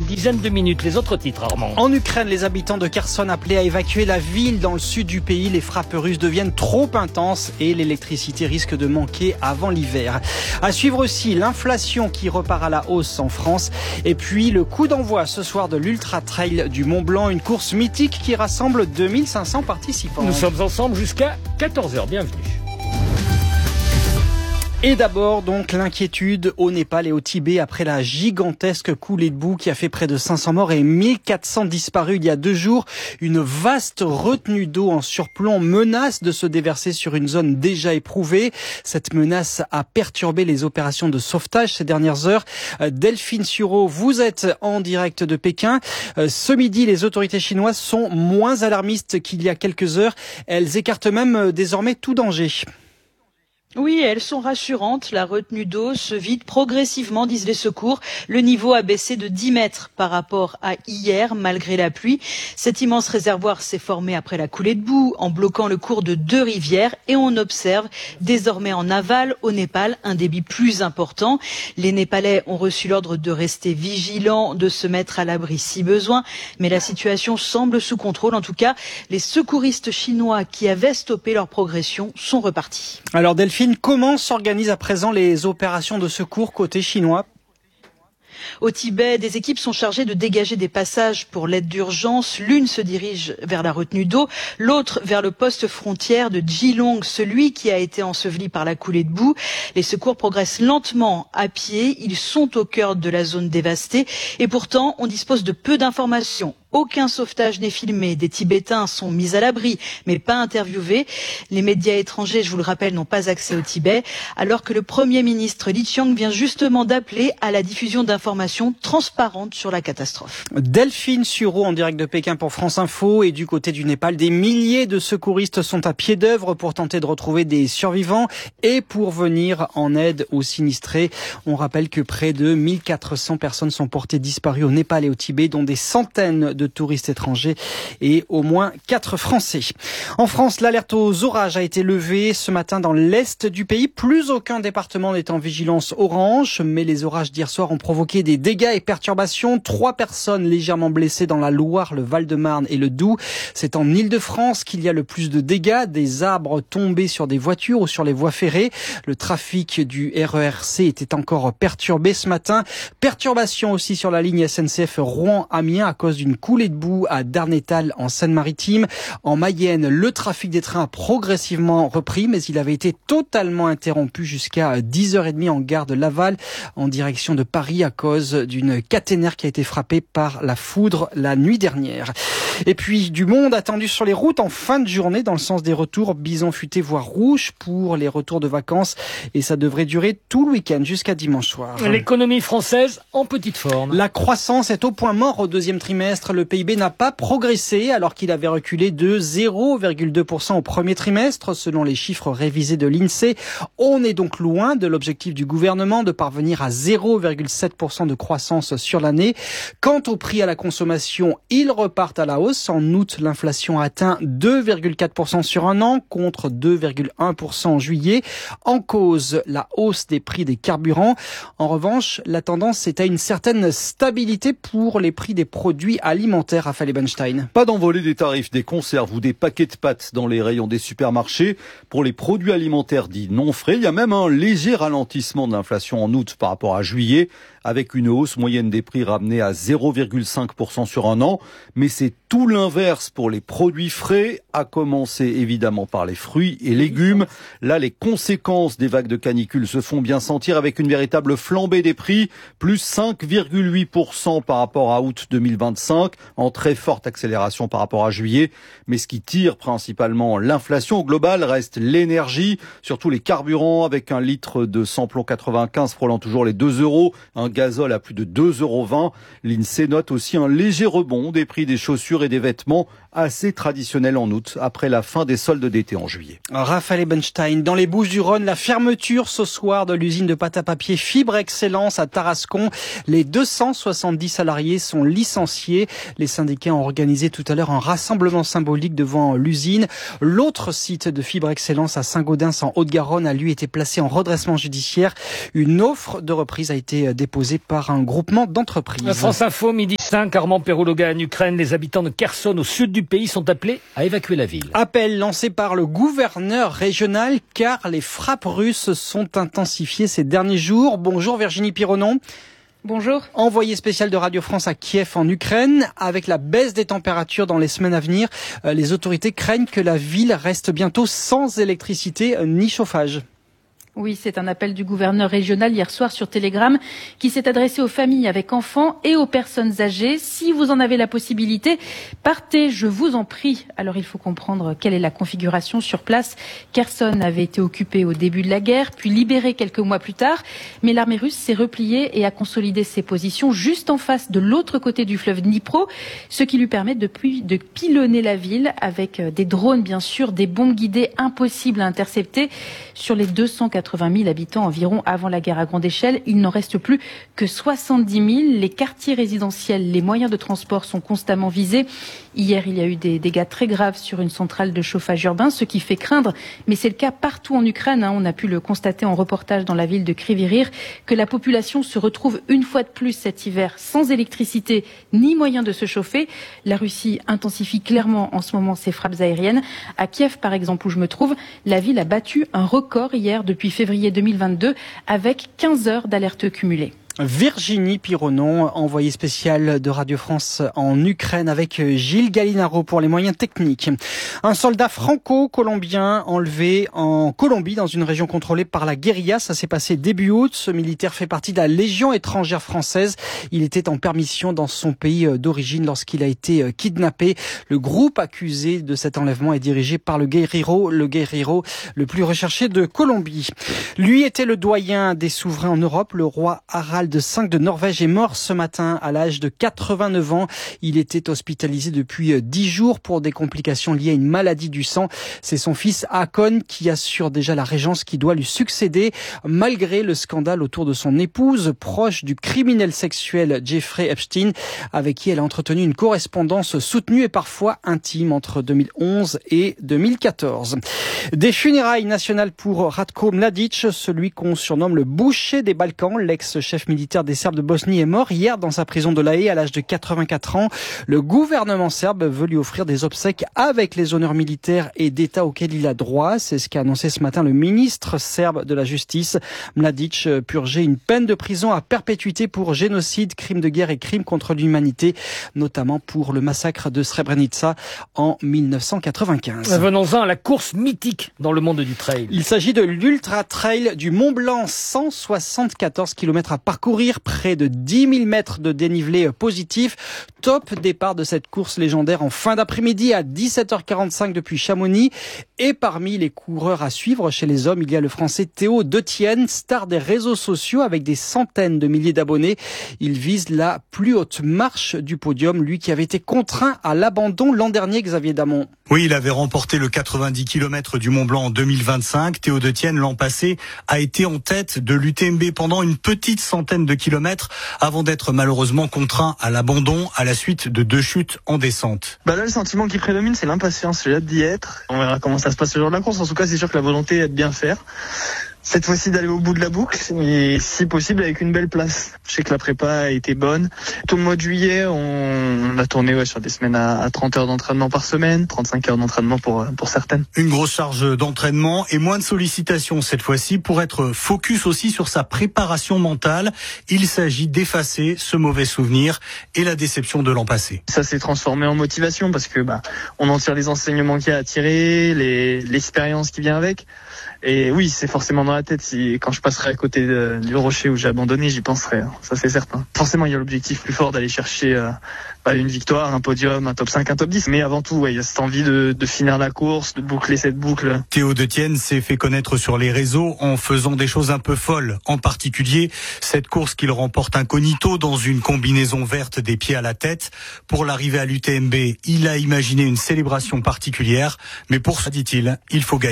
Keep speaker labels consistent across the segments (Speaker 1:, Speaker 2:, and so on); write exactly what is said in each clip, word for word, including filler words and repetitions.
Speaker 1: dizaine de minutes. Les autres titres, Armand.
Speaker 2: En Ukraine, les habitants de Kherson appelés à évacuer la ville dans le sud du pays. Les frappes russes deviennent trop intenses et l'électricité risque de manquer avant l'hiver. À suivre aussi l'inflation qui repart à la hausse en France. Et puis le coup d'envoi ce soir de l'Ultra Trail du Mont Blanc, une course mythique qui rassemble deux mille cinq cents participants.
Speaker 1: Nous sommes ensemble jusqu'à quatorze heures. Bienvenue.
Speaker 2: Et d'abord, donc, l'inquiétude au Népal et au Tibet après la gigantesque coulée de boue qui a fait près de cinq cents morts et mille quatre cents disparus il y a deux jours. Une vaste retenue d'eau en surplomb menace de se déverser sur une zone déjà éprouvée. Cette menace a perturbé les opérations de sauvetage ces dernières heures. Delphine Sureau, vous êtes en direct de Pékin. Ce midi, les autorités chinoises sont moins alarmistes qu'il y a quelques heures. Elles écartent même désormais tout danger.
Speaker 3: Oui, elles sont rassurantes. La retenue d'eau se vide progressivement, disent les secours. Le niveau a baissé de dix mètres par rapport à hier, malgré la pluie. Cet immense réservoir s'est formé après la coulée de boue, en bloquant le cours de deux rivières. Et on observe désormais en aval, au Népal, un débit plus important. Les Népalais ont reçu l'ordre de rester vigilants, de se mettre à l'abri si besoin. Mais la situation semble sous contrôle. En tout cas, les secouristes chinois qui avaient stoppé leur progression sont repartis.
Speaker 2: Alors Delphine, comment s'organisent à présent les opérations de secours côté chinois ?
Speaker 3: Au Tibet, des équipes sont chargées de dégager des passages pour l'aide d'urgence. L'une se dirige vers la retenue d'eau, l'autre vers le poste frontière de Jilong, celui qui a été enseveli par la coulée de boue. Les secours progressent lentement à pied. Ils sont au cœur de la zone dévastée. Et pourtant, on dispose de peu d'informations. Aucun sauvetage n'est filmé. Des Tibétains sont mis à l'abri, mais pas interviewés. Les médias étrangers, je vous le rappelle, n'ont pas accès au Tibet, alors que le Premier ministre Li Qiang vient justement d'appeler à la diffusion d'informations transparentes sur la catastrophe.
Speaker 2: Delphine Sureau en direct de Pékin pour France Info. Et du côté du Népal, des milliers de secouristes sont à pied d'œuvre pour tenter de retrouver des survivants et pour venir en aide aux sinistrés. On rappelle que près de mille quatre cents personnes sont portées disparues au Népal et au Tibet, dont des centaines de touristes étrangers et au moins quatre Français. En France, l'alerte aux orages a été levée ce matin dans l'est du pays. Plus aucun département n'est en vigilance orange, mais les orages d'hier soir ont provoqué des dégâts et perturbations. Trois personnes légèrement blessées dans la Loire, le Val-de-Marne et le Doubs. C'est en Île-de-France qu'il y a le plus de dégâts. Des arbres tombés sur des voitures ou sur les voies ferrées. Le trafic du R E R C était encore perturbé ce matin. Perturbation aussi sur la ligne S N C F Rouen-Amiens à cause d'une coulée de boue à Darnétal en Seine-Maritime. En Mayenne, le trafic des trains a progressivement repris, mais il avait été totalement interrompu jusqu'à dix heures trente en gare de Laval, en direction de Paris, à cause d'une caténaire qui a été frappée par la foudre la nuit dernière. Et puis, du monde attendu sur les routes en fin de journée, dans le sens des retours, bison futé voire rouge pour les retours de vacances. Et ça devrait durer tout le week-end jusqu'à dimanche soir.
Speaker 1: L'économie française en petite forme.
Speaker 2: La croissance est au point mort au deuxième trimestre. Le P I B n'a pas progressé alors qu'il avait reculé de zéro virgule deux pour cent au premier trimestre, selon les chiffres révisés de l'INSEE. On est donc loin de l'objectif du gouvernement de parvenir à zéro virgule sept pour cent de croissance sur l'année. Quant au prix à la consommation, ils repartent à la hausse. En août, l'inflation a atteint deux virgule quatre pour cent sur un an contre deux virgule un pour cent en juillet. En cause, la hausse des prix des carburants. En revanche, la tendance est à une certaine stabilité pour les prix des produits alimentaire, Raphaël Ebenstein.
Speaker 4: Pas d'envolée des tarifs des conserves ou des paquets de pâtes dans les rayons des supermarchés. Pour les produits alimentaires dits non frais, il y a même un léger ralentissement de l'inflation en août par rapport à juillet, avec une hausse moyenne des prix ramenée à zéro virgule cinq pour cent sur un an. Mais c'est tout l'inverse pour les produits frais, à commencer évidemment par les fruits et légumes. Là, les conséquences des vagues de canicule se font bien sentir avec une véritable flambée des prix, plus cinq virgule huit pour cent par rapport à août deux mille vingt-cinq, en très forte accélération par rapport à juillet. Mais ce qui tire principalement l'inflation au global reste l'énergie, surtout les carburants, avec un litre de samplon quatre-vingt-quinze frôlant toujours les deux euros, un gazole à plus de deux euros vingt. L'INSEE note aussi un léger rebond des prix des chaussures et des vêtements, assez traditionnels en août, après la fin des soldes d'été en juillet.
Speaker 2: Raphaël Ebenstein, dans les Bouches-du-Rhône, la fermeture ce soir de l'usine de pâte à papier Fibre Excellence à Tarascon. Les deux cent soixante-dix salariés sont licenciés. Les syndicats ont organisé tout à l'heure un rassemblement symbolique devant l'usine. L'autre site de Fibre Excellence à Saint-Gaudens en Haute-Garonne a lui été placé en redressement judiciaire. Une offre de reprise a été déposée par un groupement d'entreprises.
Speaker 1: France Info, midi. cinq, Armand Perrologa en Ukraine. Les habitants de Kherson, au sud du pays, sont appelés à évacuer la ville.
Speaker 2: Appel lancé par le gouverneur régional car les frappes russes sont intensifiées ces derniers jours. Bonjour Virginie Pironon.
Speaker 5: Bonjour.
Speaker 2: Envoyé spécial de Radio France à Kiev en Ukraine. Avec la baisse des températures dans les semaines à venir, les autorités craignent que la ville reste bientôt sans électricité ni chauffage.
Speaker 5: Oui, c'est un appel du gouverneur régional hier soir sur Telegram qui s'est adressé aux familles avec enfants et aux personnes âgées. Si vous en avez la possibilité, partez, je vous en prie. Alors il faut comprendre quelle est la configuration sur place. Kherson avait été occupée au début de la guerre, puis libérée quelques mois plus tard. Mais l'armée russe s'est repliée et a consolidé ses positions juste en face de l'autre côté du fleuve Dnipro, ce qui lui permet depuis de pilonner la ville avec des drones, bien sûr, des bombes guidées impossibles à intercepter. Sur les deux cent quatre-vingt mille habitants environ avant la guerre à grande échelle, il n'en reste plus que soixante-dix mille. Les quartiers résidentiels, les moyens de transport sont constamment visés. Hier, il y a eu des dégâts très graves sur une centrale de chauffage urbain, ce qui fait craindre, mais c'est le cas partout en Ukraine. Hein. On a pu le constater en reportage dans la ville de Kryvyi Rih, que la population se retrouve une fois de plus cet hiver sans électricité ni moyen de se chauffer. La Russie intensifie clairement en ce moment ses frappes aériennes. À Kiev, par exemple, où je me trouve, la ville a battu un record hier depuis février deux mille vingt-deux avec quinze heures d'alerte cumulée.
Speaker 2: Virginie Pironon, envoyée spéciale de Radio France en Ukraine avec Gilles Gallinaro pour les moyens techniques. Un soldat franco-colombien enlevé en Colombie dans une région contrôlée par la guérilla. Ça s'est passé début août. Ce militaire fait partie de la Légion étrangère française. Il était en permission dans son pays d'origine lorsqu'il a été kidnappé. Le groupe accusé de cet enlèvement est dirigé par le guerrero, le guerrero le plus recherché de Colombie. Lui était le doyen des souverains en Europe, le roi Harald de cinq de Norvège est mort ce matin à l'âge de quatre-vingt-neuf ans. Il était hospitalisé depuis dix jours pour des complications liées à une maladie du sang. C'est son fils Håkon qui assure déjà la régence qui doit lui succéder malgré le scandale autour de son épouse, proche du criminel sexuel Jeffrey Epstein, avec qui elle a entretenu une correspondance soutenue et parfois intime entre deux mille onze et deux mille quatorze. Des funérailles nationales pour Ratko Mladic, celui qu'on surnomme le boucher des Balkans, l'ex-chef militaire militaire des Serbes de Bosnie est mort hier dans sa prison de La Haye à l'âge de quatre-vingt-quatre ans. Le gouvernement serbe veut lui offrir des obsèques avec les honneurs militaires et d'État auxquels il a droit. C'est ce qu'a annoncé ce matin le ministre serbe de la Justice. Mladic purgeait une peine de prison à perpétuité pour génocide, crimes de guerre et crimes contre l'humanité, notamment pour le massacre de Srebrenica en mille neuf cent quatre-vingt-quinze.
Speaker 1: Venons-en à la course mythique dans le monde du trail.
Speaker 2: Il s'agit de l'Ultra Trail du Mont Blanc, cent soixante-quatorze kilomètres à parcourir, près de dix mille mètres de dénivelé positif. Top départ de cette course légendaire en fin d'après-midi à dix-sept heures quarante-cinq depuis Chamonix. Et parmi les coureurs à suivre chez les hommes, il y a le Français Théo Detienne, star des réseaux sociaux avec des centaines de milliers d'abonnés. Il vise la plus haute marche du podium, lui qui avait été contraint à l'abandon l'an dernier, Xavier Damon.
Speaker 6: Oui, il avait remporté le quatre-vingt-dix kilomètres du Mont Blanc en deux mille vingt-cinq. Théo Detienne, l'an passé, a été en tête de l'U T M B pendant une petite centaine de kilomètres avant d'être malheureusement contraint à l'abandon à la suite de deux chutes en descente.
Speaker 7: Bah là, le sentiment qui prédomine, c'est l'impatience. J'ai hâte d'y être. On verra comment ça se passe le jour de la course. En tout cas, c'est sûr que la volonté est de bien faire. Cette fois-ci d'aller au bout de la boucle et si possible avec une belle place. Je sais que la prépa a été bonne. Tout le mois de juillet, on a tourné ouais, sur des semaines à, à trente heures d'entraînement par semaine, trente-cinq heures d'entraînement pour, pour certaines.
Speaker 6: Une grosse charge d'entraînement et moins de sollicitations cette fois-ci pour être focus aussi sur sa préparation mentale. Il s'agit d'effacer ce mauvais souvenir et la déception de l'an passé.
Speaker 7: Ça s'est transformé en motivation parce que bah on en tire les enseignements qu'il y a à tirer, les, l'expérience qui vient avec. Et oui, c'est forcément dans la tête. Si, quand je passerai à côté de, du rocher où j'ai abandonné, j'y penserai. Hein. Ça, c'est certain. Forcément, il y a l'objectif plus fort d'aller chercher euh, bah, une victoire, un podium, un top cinq, un top dix. Mais avant tout, ouais, il y a cette envie de, de finir la course, de boucler cette boucle.
Speaker 6: Théo Detienne s'est fait connaître sur les réseaux en faisant des choses un peu folles. En particulier, cette course qu'il remporte incognito dans une combinaison verte des pieds à la tête. Pour l'arrivée à l'U T M B, il a imaginé une célébration particulière. Mais pour ça, dit-il, il faut gagner.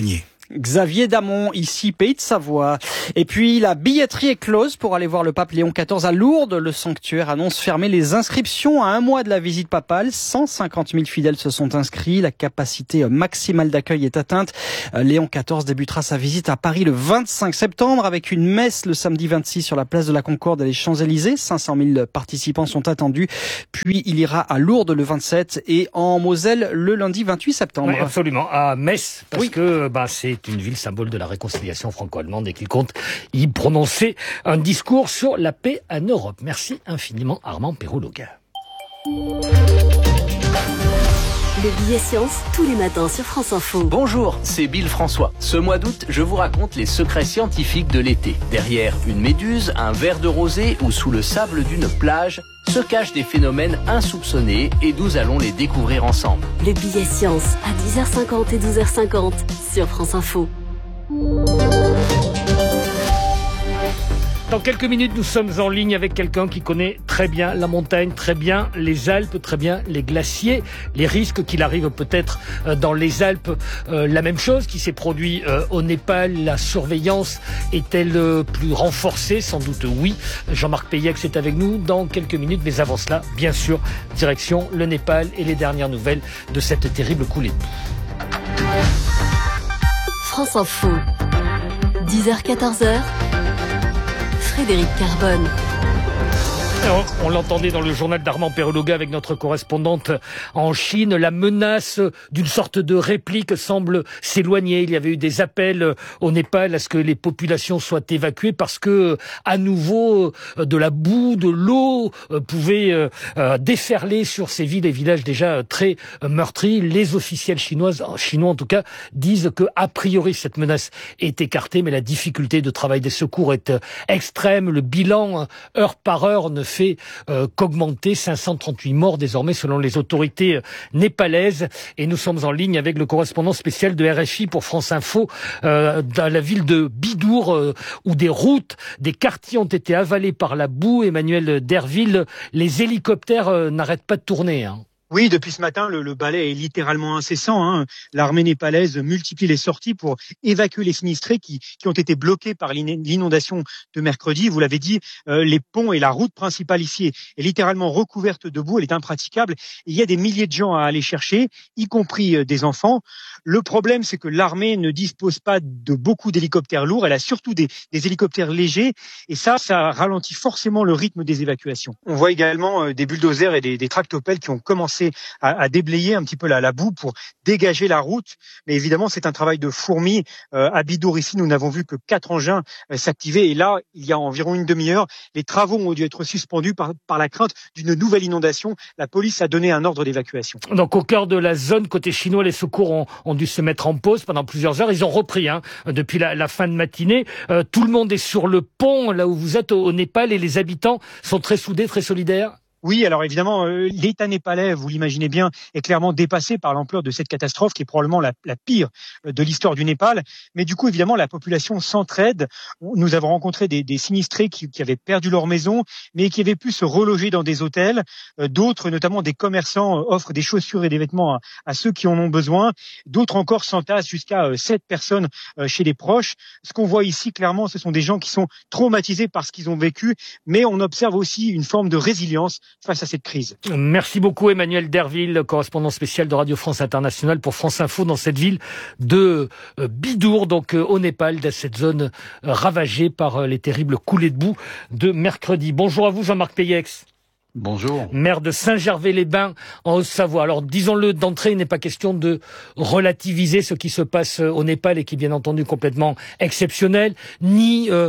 Speaker 2: Xavier Damon, ici, Pays de Savoie. Et puis, la billetterie est close pour aller voir le pape Léon quatorze à Lourdes. Le sanctuaire annonce fermer les inscriptions à un mois de la visite papale. cent cinquante mille fidèles se sont inscrits. La capacité maximale d'accueil est atteinte. Léon quatorze débutera sa visite à Paris le vingt-cinq septembre avec une messe le samedi vingt-six sur la place de la Concorde et les Champs-Élysées. cinq cent mille participants sont attendus. Puis, il ira à Lourdes le vingt-sept et en Moselle le lundi vingt-huit septembre.
Speaker 1: Oui, absolument. À Metz, parce
Speaker 2: oui.
Speaker 1: que bah, c'est une ville symbole de la réconciliation franco-allemande et qu'il compte y prononcer un discours sur la paix en Europe. Merci infiniment Armand Perrault-Loga.
Speaker 8: Le billet science, tous les matins sur France Info.
Speaker 9: Bonjour, c'est Bill François. Ce mois d'août, je vous raconte les secrets scientifiques de l'été. Derrière une méduse, un verre de rosée ou sous le sable d'une plage, se cachent des phénomènes insoupçonnés et nous allons les découvrir ensemble.
Speaker 8: Le billet science à dix heures cinquante et douze heures cinquante sur France Info.
Speaker 1: Dans quelques minutes, nous sommes en ligne avec quelqu'un qui connaît très bien la montagne, très bien les Alpes, très bien les glaciers, les risques qu'il arrive peut-être dans les Alpes. Euh, la même chose qui s'est produit euh, au Népal, la surveillance est-elle euh, plus renforcée? Sans doute oui. Jean-Marc Peyex est avec nous dans quelques minutes, mais avant cela, bien sûr, direction le Népal et les dernières nouvelles de cette terrible coulée de boue.
Speaker 8: France Info, dix heures quatorze heures. Frédéric Carbone.
Speaker 1: Alors, on l'entendait dans le journal d'Armand Perrault-Loga avec notre correspondante en Chine. La menace d'une sorte de réplique semble s'éloigner. Il y avait eu des appels au Népal à ce que les populations soient évacuées parce que, à nouveau, de la boue, de l'eau pouvait déferler sur ces villes et villages déjà très meurtris. Les officiels chinoises, chinois en tout cas, disent que, a priori, cette menace est écartée, mais la difficulté de travail des secours est extrême. Le bilan, heure par heure, ne fait euh, qu'augmenter. cinq cent trente-huit morts désormais selon les autorités népalaises. Et nous sommes en ligne avec le correspondant spécial de R F I pour France Info euh, dans la ville de Bidour euh, où des routes, des quartiers ont été avalés par la boue. Emmanuel Derville, les hélicoptères euh, n'arrêtent pas de tourner, hein.
Speaker 10: Oui, depuis ce matin, le, le balai est littéralement incessant, hein. L'armée népalaise multiplie les sorties pour évacuer les sinistrés qui, qui ont été bloqués par l'inondation de mercredi. Vous l'avez dit, euh, les ponts et la route principale ici est, est littéralement recouverte de boue, elle est impraticable. Il y a des milliers de gens à aller chercher, y compris euh, des enfants. Le problème, c'est que l'armée ne dispose pas de beaucoup d'hélicoptères lourds, elle a surtout des, des hélicoptères légers, et ça, ça ralentit forcément le rythme des évacuations. On voit également euh, des bulldozers et des, des tractopelles qui ont commencé À, à déblayer un petit peu la, la boue pour dégager la route. Mais évidemment, c'est un travail de fourmi. Euh, à Bidour, ici, nous n'avons vu que quatre engins euh, s'activer. Et là, il y a environ une demi-heure, les travaux ont dû être suspendus par, par la crainte d'une nouvelle inondation. La police a donné un ordre d'évacuation.
Speaker 1: Donc, au cœur de la zone, côté chinois, les secours ont, ont dû se mettre en pause pendant plusieurs heures. Ils ont repris hein, depuis la, la fin de matinée. Euh, tout le monde est sur le pont, là où vous êtes, au, au Népal, et les habitants sont très soudés, très solidaires.
Speaker 10: Oui, alors évidemment, euh, l'État népalais, vous l'imaginez bien, est clairement dépassé par l'ampleur de cette catastrophe qui est probablement la, la pire de l'histoire du Népal. Mais du coup, évidemment, la population s'entraide. Nous avons rencontré des, des sinistrés qui, qui avaient perdu leur maison, mais qui avaient pu se reloger dans des hôtels. Euh, d'autres, notamment des commerçants, euh, offrent des chaussures et des vêtements à, à ceux qui en ont besoin. D'autres encore s'entassent jusqu'à euh, sept personnes euh, chez des proches. Ce qu'on voit ici, clairement, ce sont des gens qui sont traumatisés par ce qu'ils ont vécu, mais on observe aussi une forme de résilience face à cette crise.
Speaker 1: Merci beaucoup Emmanuel Derville, correspondant spécial de Radio France Internationale pour France Info dans cette ville de Bidour, donc au Népal, dans cette zone ravagée par les terribles coulées de boue de mercredi. Bonjour à vous Jean-Marc Peyex.
Speaker 11: Bonjour.
Speaker 1: Maire de Saint-Gervais-les-Bains en Haute-Savoie. Alors disons-le d'entrée, il n'est pas question de relativiser ce qui se passe au Népal et qui est bien entendu complètement exceptionnel, ni euh,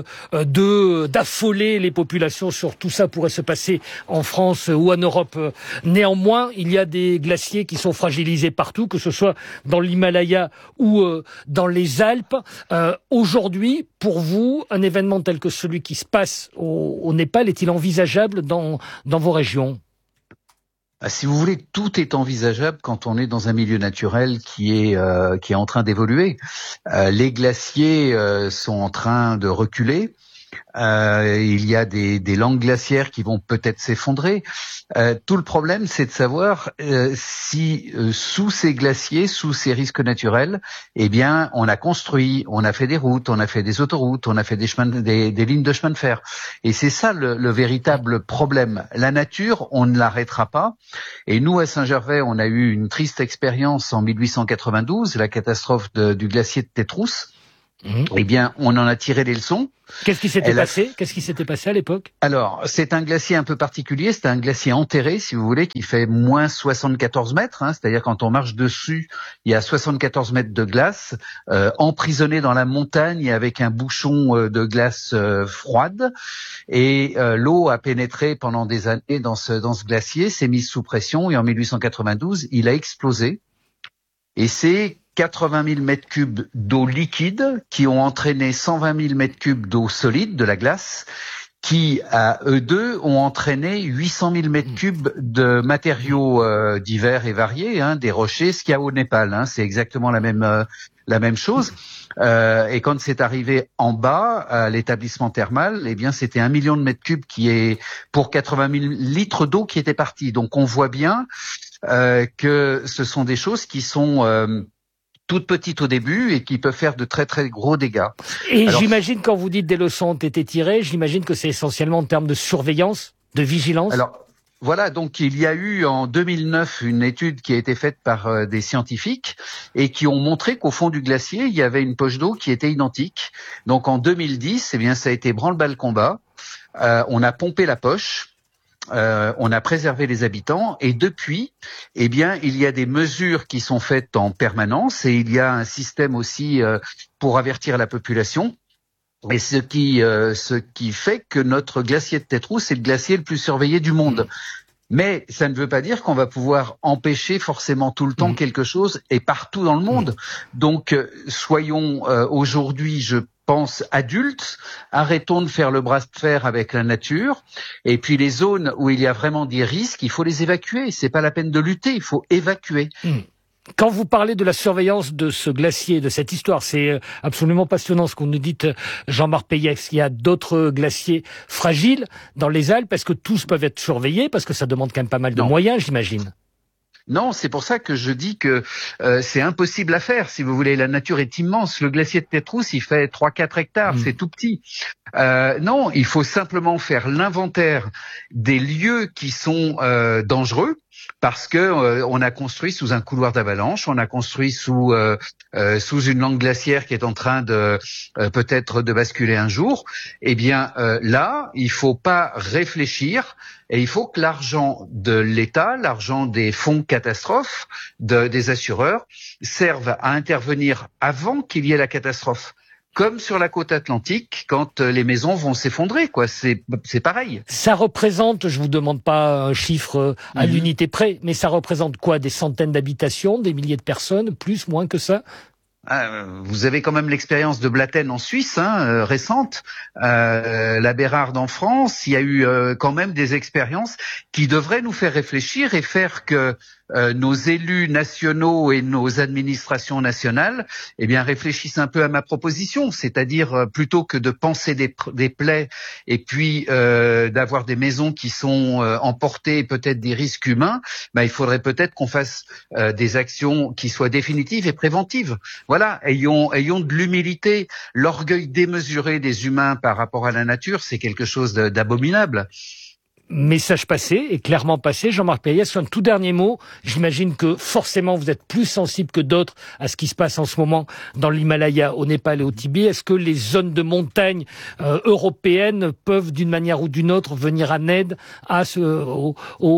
Speaker 1: de d'affoler les populations sur tout ça pourrait se passer en France ou en Europe. Néanmoins, il y a des glaciers qui sont fragilisés partout, que ce soit dans l'Himalaya ou euh, dans les Alpes. Euh, aujourd'hui, pour vous, un événement tel que celui qui se passe au, au Népal est-il envisageable dans, dans vos région?
Speaker 11: Si vous voulez, tout est envisageable quand on est dans un milieu naturel qui est euh, qui est en train d'évoluer. Euh, les glaciers euh, sont en train de reculer. Euh, il y a des, des langues glaciaires qui vont peut-être s'effondrer. Euh, tout le problème, c'est de savoir euh, si euh, sous ces glaciers, sous ces risques naturels, eh bien, on a construit, on a fait des routes, on a fait des autoroutes, on a fait des chemins, des, des lignes de chemin de fer. Et c'est ça le, le véritable problème. La nature, on ne l'arrêtera pas. Et nous, à Saint-Gervais, on a eu une triste expérience en mille huit cent quatre-vingt-douze, la catastrophe de, du glacier de Tétrousse. Mmh. Eh bien, on en a tiré des leçons.
Speaker 1: Qu'est-ce qui s'était
Speaker 11: Elle
Speaker 1: passé
Speaker 11: a...
Speaker 1: Qu'est-ce qui s'était passé à l'époque?
Speaker 11: Alors, c'est un glacier un peu particulier. C'est un glacier enterré, si vous voulez, qui fait moins soixante-quatorze mètres. Hein, c'est-à-dire quand on marche dessus, il y a soixante-quatorze mètres de glace, euh, emprisonné dans la montagne avec un bouchon euh, de glace euh, froide. Et euh, l'eau a pénétré pendant des années dans ce dans ce glacier, s'est mise sous pression et en mille huit cent quatre-vingt-douze, il a explosé. Et c'est quatre-vingt mille mètres cubes d'eau liquide qui ont entraîné cent vingt mille mètres cubes d'eau solide, de la glace, qui, à eux deux, ont entraîné huit cent mille mètres cubes de matériaux euh, divers et variés, hein, des rochers, ce qu'il y a au Népal. Hein, c'est exactement la même euh, la même chose. Euh, et quand c'est arrivé en bas, à l'établissement thermal, eh bien, c'était un million de mètres cubes qui est pour quatre-vingt mille litres d'eau qui étaient partis. Donc, on voit bien euh, que ce sont des choses qui sont euh, toutes petites au début et qui peuvent faire de très très gros dégâts.
Speaker 1: Et
Speaker 11: Alors,
Speaker 1: j'imagine quand vous dites des leçons ont été tirées, j'imagine que c'est essentiellement en termes de surveillance, de vigilance.
Speaker 11: Alors voilà, donc il y a eu en deux mille neuf une étude qui a été faite par euh, des scientifiques et qui ont montré qu'au fond du glacier, il y avait une poche d'eau qui était identique. Donc en deux mille dix, eh bien ça a été branle-bas-le-combat. Euh, on a pompé la poche. Euh, on a préservé les habitants et depuis, eh bien, il y a des mesures qui sont faites en permanence et il y a un système aussi euh, pour avertir la population. Et ce qui, euh, ce qui fait que notre glacier de Tétrousse est le glacier le plus surveillé du monde. Mais ça ne veut pas dire qu'on va pouvoir empêcher forcément tout le temps quelque chose et partout dans le monde. Donc, euh, soyons euh, aujourd'hui, je pense, adultes, arrêtons de faire le bras de fer avec la nature. Et puis les zones où il y a vraiment des risques, il faut les évacuer. C'est pas la peine de lutter, il faut évacuer.
Speaker 1: Mmh. Quand vous parlez de la surveillance de ce glacier, de cette histoire, c'est absolument passionnant ce qu'on nous dit, Jean-Marc Payès. Il y a d'autres glaciers fragiles dans les Alpes. Est-ce que tous peuvent être surveillés? Parce que ça demande quand même pas mal de
Speaker 11: non.
Speaker 1: moyens, j'imagine.
Speaker 11: Non, c'est pour ça que je dis que euh, c'est impossible à faire. Si vous voulez, la nature est immense. Le glacier de Tétrousse, il fait trois quatre hectares, mmh. c'est tout petit. Euh, non, il faut simplement faire l'inventaire des lieux qui sont euh, dangereux. Parce que euh, on a construit sous un couloir d'avalanche, on a construit sous euh, euh, sous une langue glaciaire qui est en train de euh, peut-être de basculer un jour. Eh bien euh, là, il faut pas réfléchir et il faut que l'argent de l'État, l'argent des fonds catastrophes, de, des assureurs, serve à intervenir avant qu'il y ait la catastrophe. Comme sur la côte atlantique, quand les maisons vont s'effondrer, quoi. C'est, c'est pareil.
Speaker 1: Ça représente, je vous demande pas un chiffre à mmh. l'unité près, mais ça représente quoi? Des centaines d'habitations, des milliers de personnes, plus, moins que ça?
Speaker 11: Vous avez quand même l'expérience de Blatten en Suisse, hein, euh, récente, euh, la Bérarde en France. Il y a eu euh, quand même des expériences qui devraient nous faire réfléchir et faire que euh, nos élus nationaux et nos administrations nationales, eh bien, réfléchissent un peu à ma proposition, c'est-à-dire euh, plutôt que de penser des, des plaies et puis euh, d'avoir des maisons qui sont euh, emportées, peut-être des risques humains, ben, il faudrait peut-être qu'on fasse euh, des actions qui soient définitives et préventives. Voilà, ayons, ayons de l'humilité. L'orgueil démesuré des humains par rapport à la nature, c'est quelque chose de, d'abominable.
Speaker 1: Message passé, et clairement passé. Jean-Marc Payès, un tout dernier mot. J'imagine que forcément vous êtes plus sensible que d'autres à ce qui se passe en ce moment dans l'Himalaya, au Népal et au Tibet. Est-ce que les zones de montagne euh, européennes peuvent d'une manière ou d'une autre venir en aide à ce, aux,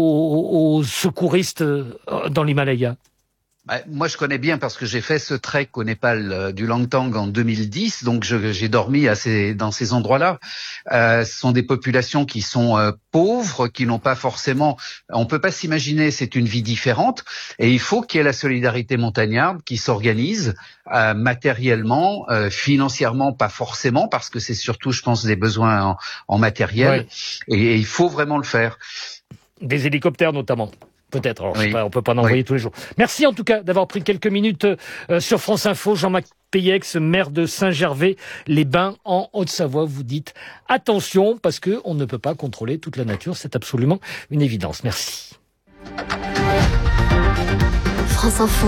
Speaker 1: aux, aux secouristes dans l'Himalaya?
Speaker 11: Moi, je connais bien parce que j'ai fait ce trek au Népal euh, du Langtang en deux mille dix, donc je, j'ai dormi à ces, dans ces endroits-là. Euh, ce sont des populations qui sont euh, pauvres, qui n'ont pas forcément... On peut pas s'imaginer, c'est une vie différente, et il faut qu'il y ait la solidarité montagnarde qui s'organise euh, matériellement, euh, financièrement, pas forcément, parce que c'est surtout, je pense, des besoins en, en matériel, ouais. et, et il faut vraiment le faire.
Speaker 1: Des hélicoptères notamment. Peut-être. Alors,
Speaker 11: Oui.
Speaker 1: je sais pas, on peut pas en envoyer
Speaker 11: Oui.
Speaker 1: tous les jours. Merci en tout cas d'avoir pris quelques minutes euh, sur France Info. Jean-Marc Peyex, maire de Saint-Gervais-les-Bains en Haute-Savoie. Vous dites attention parce que on ne peut pas contrôler toute la nature. C'est absolument une évidence. Merci.
Speaker 8: France Info.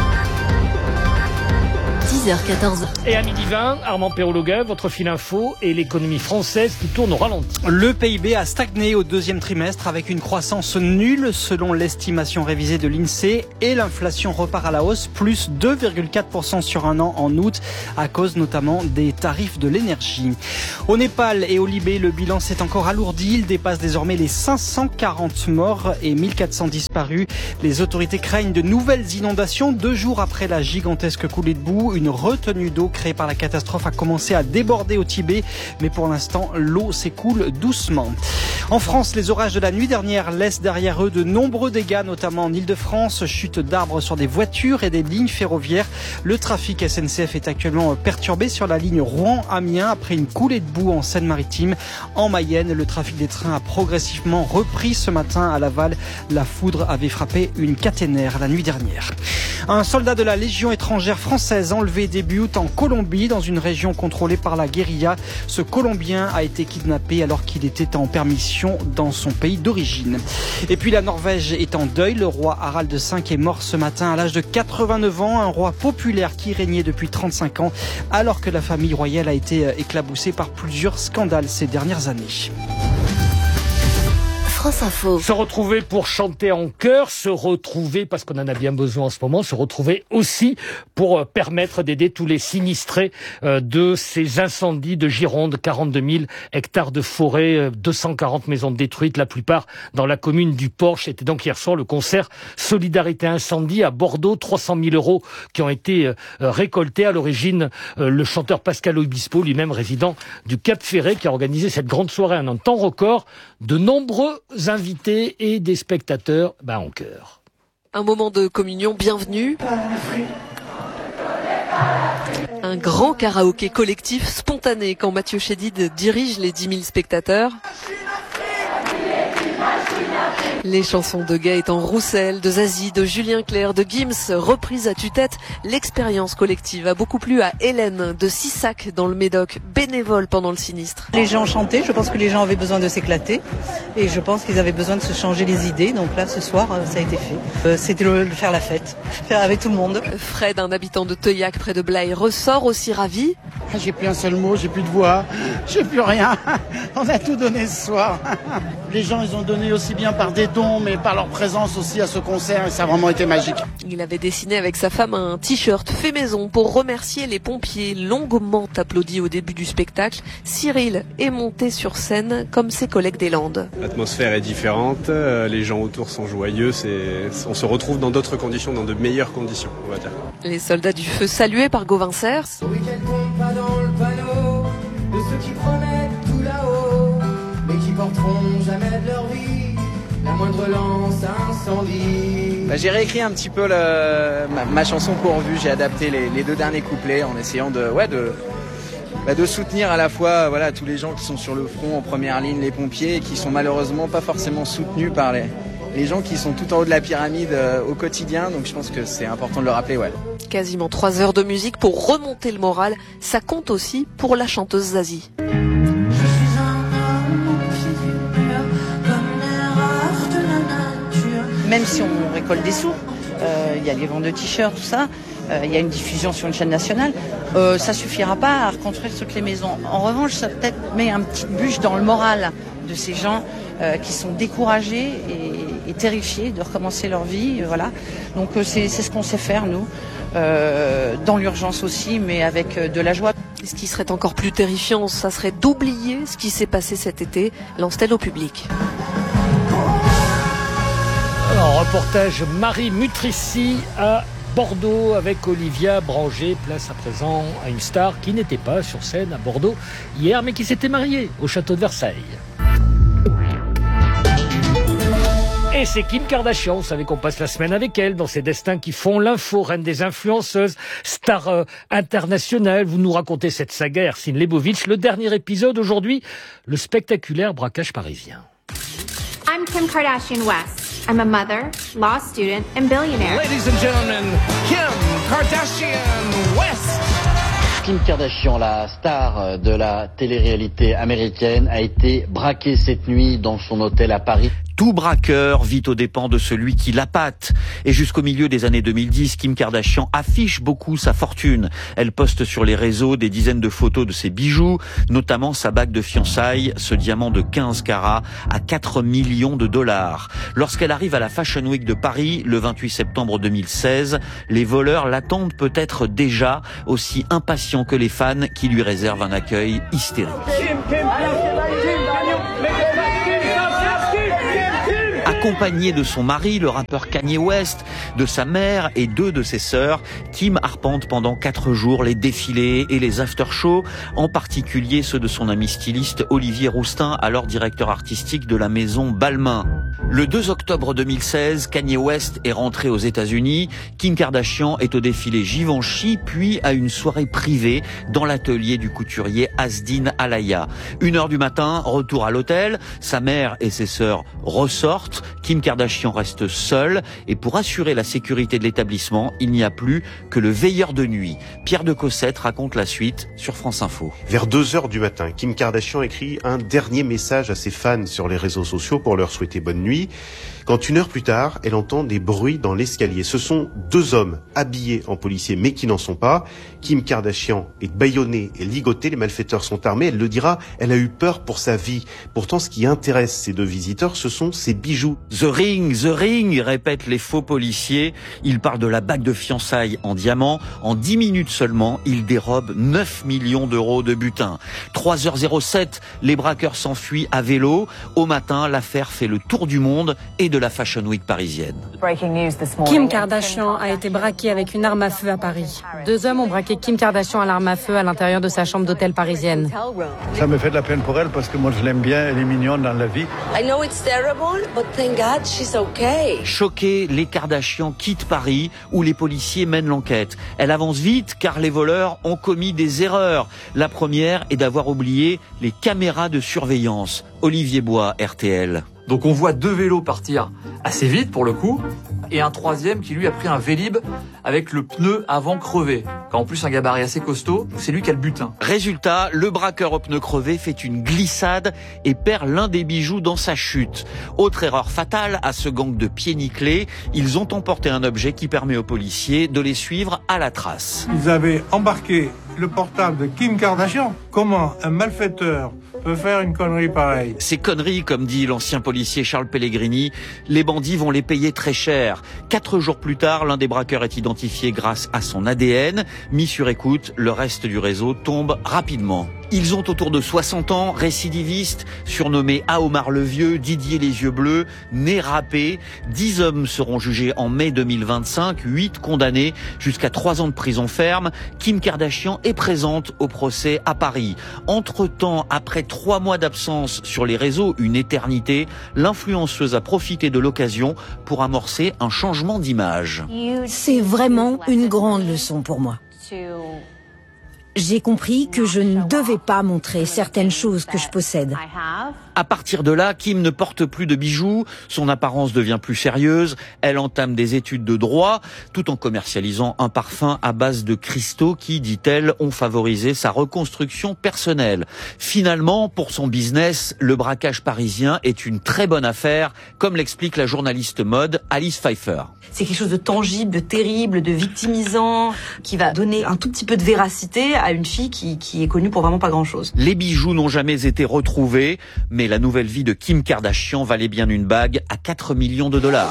Speaker 8: dix heures quatorze.
Speaker 1: Et à midi vingt, Armand Perrologa, votre fil info et l'économie française qui tourne au ralenti.
Speaker 2: Le P I B a stagné au deuxième trimestre avec une croissance nulle selon l'estimation révisée de l'INSEE et l'inflation repart à la hausse, plus deux virgule quatre pour cent sur un an en août à cause notamment des tarifs de l'énergie. Au Népal et au Libye, le bilan s'est encore alourdi. Il dépasse désormais les cinq cent quarante morts et mille quatre cents disparus. Les autorités craignent de nouvelles inondations deux jours après la gigantesque coulée de boue. Une retenue d'eau créée par la catastrophe a commencé à déborder au Tibet, mais pour l'instant, l'eau s'écoule doucement. En France, les orages de la nuit dernière laissent derrière eux de nombreux dégâts, notamment en Ile-de-France, chute d'arbres sur des voitures et des lignes ferroviaires. Le trafic S N C F est actuellement perturbé sur la ligne Rouen-Amiens après une coulée de boue en Seine-Maritime. En Mayenne, le trafic des trains a progressivement repris ce matin à Laval. La foudre avait frappé une caténaire la nuit dernière. Un soldat de la Légion étrangère française enlevé début août en Colombie, dans une région contrôlée par la guérilla. Ce Colombien a été kidnappé alors qu'il était en permission dans son pays d'origine. Et puis la Norvège est en deuil. Le roi Harald cinq est mort ce matin à l'âge de quatre-vingt-neuf ans. Un roi populaire qui régnait depuis trente-cinq ans, alors que la famille royale a été éclaboussée par plusieurs scandales ces dernières années.
Speaker 8: France Info.
Speaker 1: Se retrouver pour chanter en chœur, se retrouver, parce qu'on en a bien besoin en ce moment, se retrouver aussi pour permettre d'aider tous les sinistrés de ces incendies de Gironde, quarante-deux mille hectares de forêt, deux cent quarante maisons détruites, la plupart dans la commune du Porche. C'était donc hier soir le concert Solidarité Incendie à Bordeaux, trois cent mille euros qui ont été récoltés. À l'origine, le chanteur Pascal Obispo, lui-même résident du Cap Ferret, qui a organisé cette grande soirée en un temps record. De nombreux invités et des spectateurs bah, en chœur.
Speaker 12: Un moment de communion bienvenu. Un grand karaoké collectif spontané quand Mathieu Chédid dirige les dix mille spectateurs. Les chansons de Gaëtan Roussel, de Zazie, de Julien Clerc, de Gims, reprises à tue-tête. L'expérience collective a beaucoup plu à Hélène de Sissac dans le Médoc, bénévole pendant le sinistre.
Speaker 13: Les gens chantaient, je pense que les gens avaient besoin de s'éclater et je pense qu'ils avaient besoin de se changer les idées. Donc là, ce soir, ça a été fait. Euh, c'était le, le faire la fête, faire avec tout le monde.
Speaker 12: Fred, un habitant de Teuillac près de Blaye, ressort aussi ravi.
Speaker 14: J'ai plus un seul mot, j'ai plus de voix, j'ai plus rien. On a tout donné ce soir. Les gens, ils ont donné aussi bien par des dons, mais par leur présence aussi à ce concert, et ça a vraiment été magique.
Speaker 12: Il avait dessiné avec sa femme un t-shirt fait maison pour remercier les pompiers, longuement applaudis au début du spectacle. Cyril est monté sur scène comme ses collègues des Landes.
Speaker 15: L'atmosphère est différente, les gens autour sont joyeux, c'est... on se retrouve dans d'autres conditions, dans de meilleures conditions, on va dire.
Speaker 12: Les soldats du feu salués par Gauvin Cers.
Speaker 16: Ce week-end tombe pas dans le panneau de ceux qui promettent tout là-haut, mais qui porteront jamais de leur vie la moindre lance incendie.
Speaker 17: Bah, j'ai réécrit un petit peu le, ma, ma chanson pourvue, j'ai adapté les, les deux derniers couplets en essayant de, ouais, de, bah, de soutenir à la fois voilà, tous les gens qui sont sur le front en première ligne, les pompiers, et qui sont malheureusement pas forcément soutenus par les, les gens qui sont tout en haut de la pyramide euh, au quotidien, donc je pense que c'est important de le rappeler. Ouais.
Speaker 12: Quasiment trois heures de musique pour remonter le moral, ça compte aussi pour la chanteuse Zazie.
Speaker 13: Même si on récolte des sous, il euh, y a les ventes de t-shirts, tout ça, il euh, y a une diffusion sur une chaîne nationale, euh, ça suffira pas à reconstruire toutes les maisons. En revanche, ça peut-être met un petit bûche dans le moral de ces gens euh, qui sont découragés et, et terrifiés de recommencer leur vie. Voilà. Donc euh, c'est, c'est ce qu'on sait faire, nous, euh, dans l'urgence aussi, mais avec euh, de la joie.
Speaker 12: Ce qui serait encore plus terrifiant, ça serait d'oublier ce qui s'est passé cet été, lance-t-elle au public.
Speaker 1: Alors, reportage Marie Mutrici à Bordeaux avec Olivia Branger. Place à présent à une star qui n'était pas sur scène à Bordeaux hier, mais qui s'était mariée au château de Versailles. Et c'est Kim Kardashian, vous savez qu'on passe la semaine avec elle dans ses destins qui font l'info, reine des influenceuses, star euh, internationale. Vous nous racontez cette saga Ersin Lebovitch. Le dernier épisode aujourd'hui, le spectaculaire braquage parisien.
Speaker 18: I'm Kim Kardashian West. I'm a mother, law student, and billionaire.
Speaker 19: Ladies and gentlemen, Kim Kardashian West.
Speaker 20: Kim Kardashian, la star de la télé-réalité américaine, a été braquée cette nuit dans son hôtel à Paris.
Speaker 21: Tout braqueur vit aux dépens de celui qui l'appâte. Et jusqu'au milieu des années deux mille dix, Kim Kardashian affiche beaucoup sa fortune. Elle poste sur les réseaux des dizaines de photos de ses bijoux, notamment sa bague de fiançailles, ce diamant de quinze carats à quatre millions de dollars. Lorsqu'elle arrive à la Fashion Week de Paris, le vingt-huit septembre deux mille seize, les voleurs l'attendent peut-être déjà, aussi impatients que les fans qui lui réservent un accueil hystérique. Accompagnée de son mari, le rappeur Kanye West, de sa mère et deux de ses sœurs, Kim arpente pendant quatre jours les défilés et les after-shows, en particulier ceux de son ami styliste Olivier Rousteing, alors directeur artistique de la maison Balmain. Le deux octobre deux mille seize, Kanye West est rentré aux États-Unis. Kim Kardashian est au défilé Givenchy, puis à une soirée privée dans l'atelier du couturier Asdin Alaya. Une heure du matin, retour à l'hôtel. Sa mère et ses sœurs ressortent. Kim Kardashian reste seule et pour assurer la sécurité de l'établissement, il n'y a plus que le veilleur de nuit. Pierre de Cossette raconte la suite sur France Info.
Speaker 22: Vers deux heures du matin, Kim Kardashian écrit un dernier message à ses fans sur les réseaux sociaux pour leur souhaiter bonne nuit. Quand une heure plus tard, elle entend des bruits dans l'escalier. Ce sont deux hommes habillés en policiers mais qui n'en sont pas. Kim Kardashian est bâillonnée et ligotée. Les malfaiteurs sont armés. Elle le dira, elle a eu peur pour sa vie. Pourtant, ce qui intéresse ces deux visiteurs, ce sont ses bijoux.
Speaker 21: The ring, the ring, répètent les faux policiers. Ils parlent de la bague de fiançailles en diamant. En dix minutes seulement, ils dérobent neuf millions d'euros de butin. trois heures zéro sept, les braqueurs s'enfuient à vélo. Au matin, l'affaire fait le tour du monde et de la Fashion Week parisienne.
Speaker 23: Kim Kardashian a été braquée avec une arme à feu à Paris. Deux hommes ont braqué Kim Kardashian à l'arme à feu à l'intérieur de sa chambre d'hôtel parisienne.
Speaker 24: Ça me fait de la peine pour elle parce que moi je l'aime bien, elle est mignonne dans la vie.
Speaker 25: I know it's terrible, but thank God she's okay.
Speaker 21: Choqués, les Kardashian quittent Paris où les policiers mènent l'enquête. Elle avance vite car les voleurs ont commis des erreurs. La première est d'avoir oublié les caméras de surveillance. Olivier Bois, R T L.
Speaker 26: Donc on voit deux vélos partir assez vite pour le coup, et un troisième qui lui a pris un Vélib avec le pneu avant crevé. Quand en plus un gabarit assez costaud, c'est lui qui a le butin.
Speaker 21: Résultat, le braqueur au pneu crevé fait une glissade et perd l'un des bijoux dans sa chute. Autre erreur fatale à ce gang de pieds nickelés, ils ont emporté un objet qui permet aux policiers de les suivre à la trace.
Speaker 27: Ils avaient embarqué le portable de Kim Kardashian. Comment un malfaiteur peut faire une connerie pareille?
Speaker 21: Ces conneries, comme dit l'ancien policier Charles Pellegrini, les bandits vont les payer très cher. Quatre jours plus tard, l'un des braqueurs est identifié grâce à son A D N. Mis sur écoute, le reste du réseau tombe rapidement. Ils ont autour de soixante ans, récidivistes, surnommés Aomar le Vieux, Didier les Yeux Bleus, nez râpé. Dix hommes seront jugés en mai deux mille vingt-cinq, huit condamnés jusqu'à trois ans de prison ferme. Kim Kardashian est présente au procès à Paris. Entre-temps, après trois mois d'absence sur les réseaux, une éternité, l'influenceuse a profité de l'occasion pour amorcer un changement d'image.
Speaker 28: C'est vraiment une grande leçon pour moi. J'ai compris que je ne devais pas montrer certaines choses que je possède.
Speaker 21: À partir de là, Kim ne porte plus de bijoux, son apparence devient plus sérieuse, elle entame des études de droit, tout en commercialisant un parfum à base de cristaux qui, dit-elle, ont favorisé sa reconstruction personnelle. Finalement, pour son business, le braquage parisien est une très bonne affaire, comme l'explique la journaliste mode Alice Pfeiffer.
Speaker 29: C'est quelque chose de tangible, de terrible, de victimisant, qui va donner un tout petit peu de véracité à une fille qui, qui est connue pour vraiment pas grand-chose.
Speaker 21: Les bijoux n'ont jamais été retrouvés, mais la nouvelle vie de Kim Kardashian valait bien une bague à quatre millions de dollars.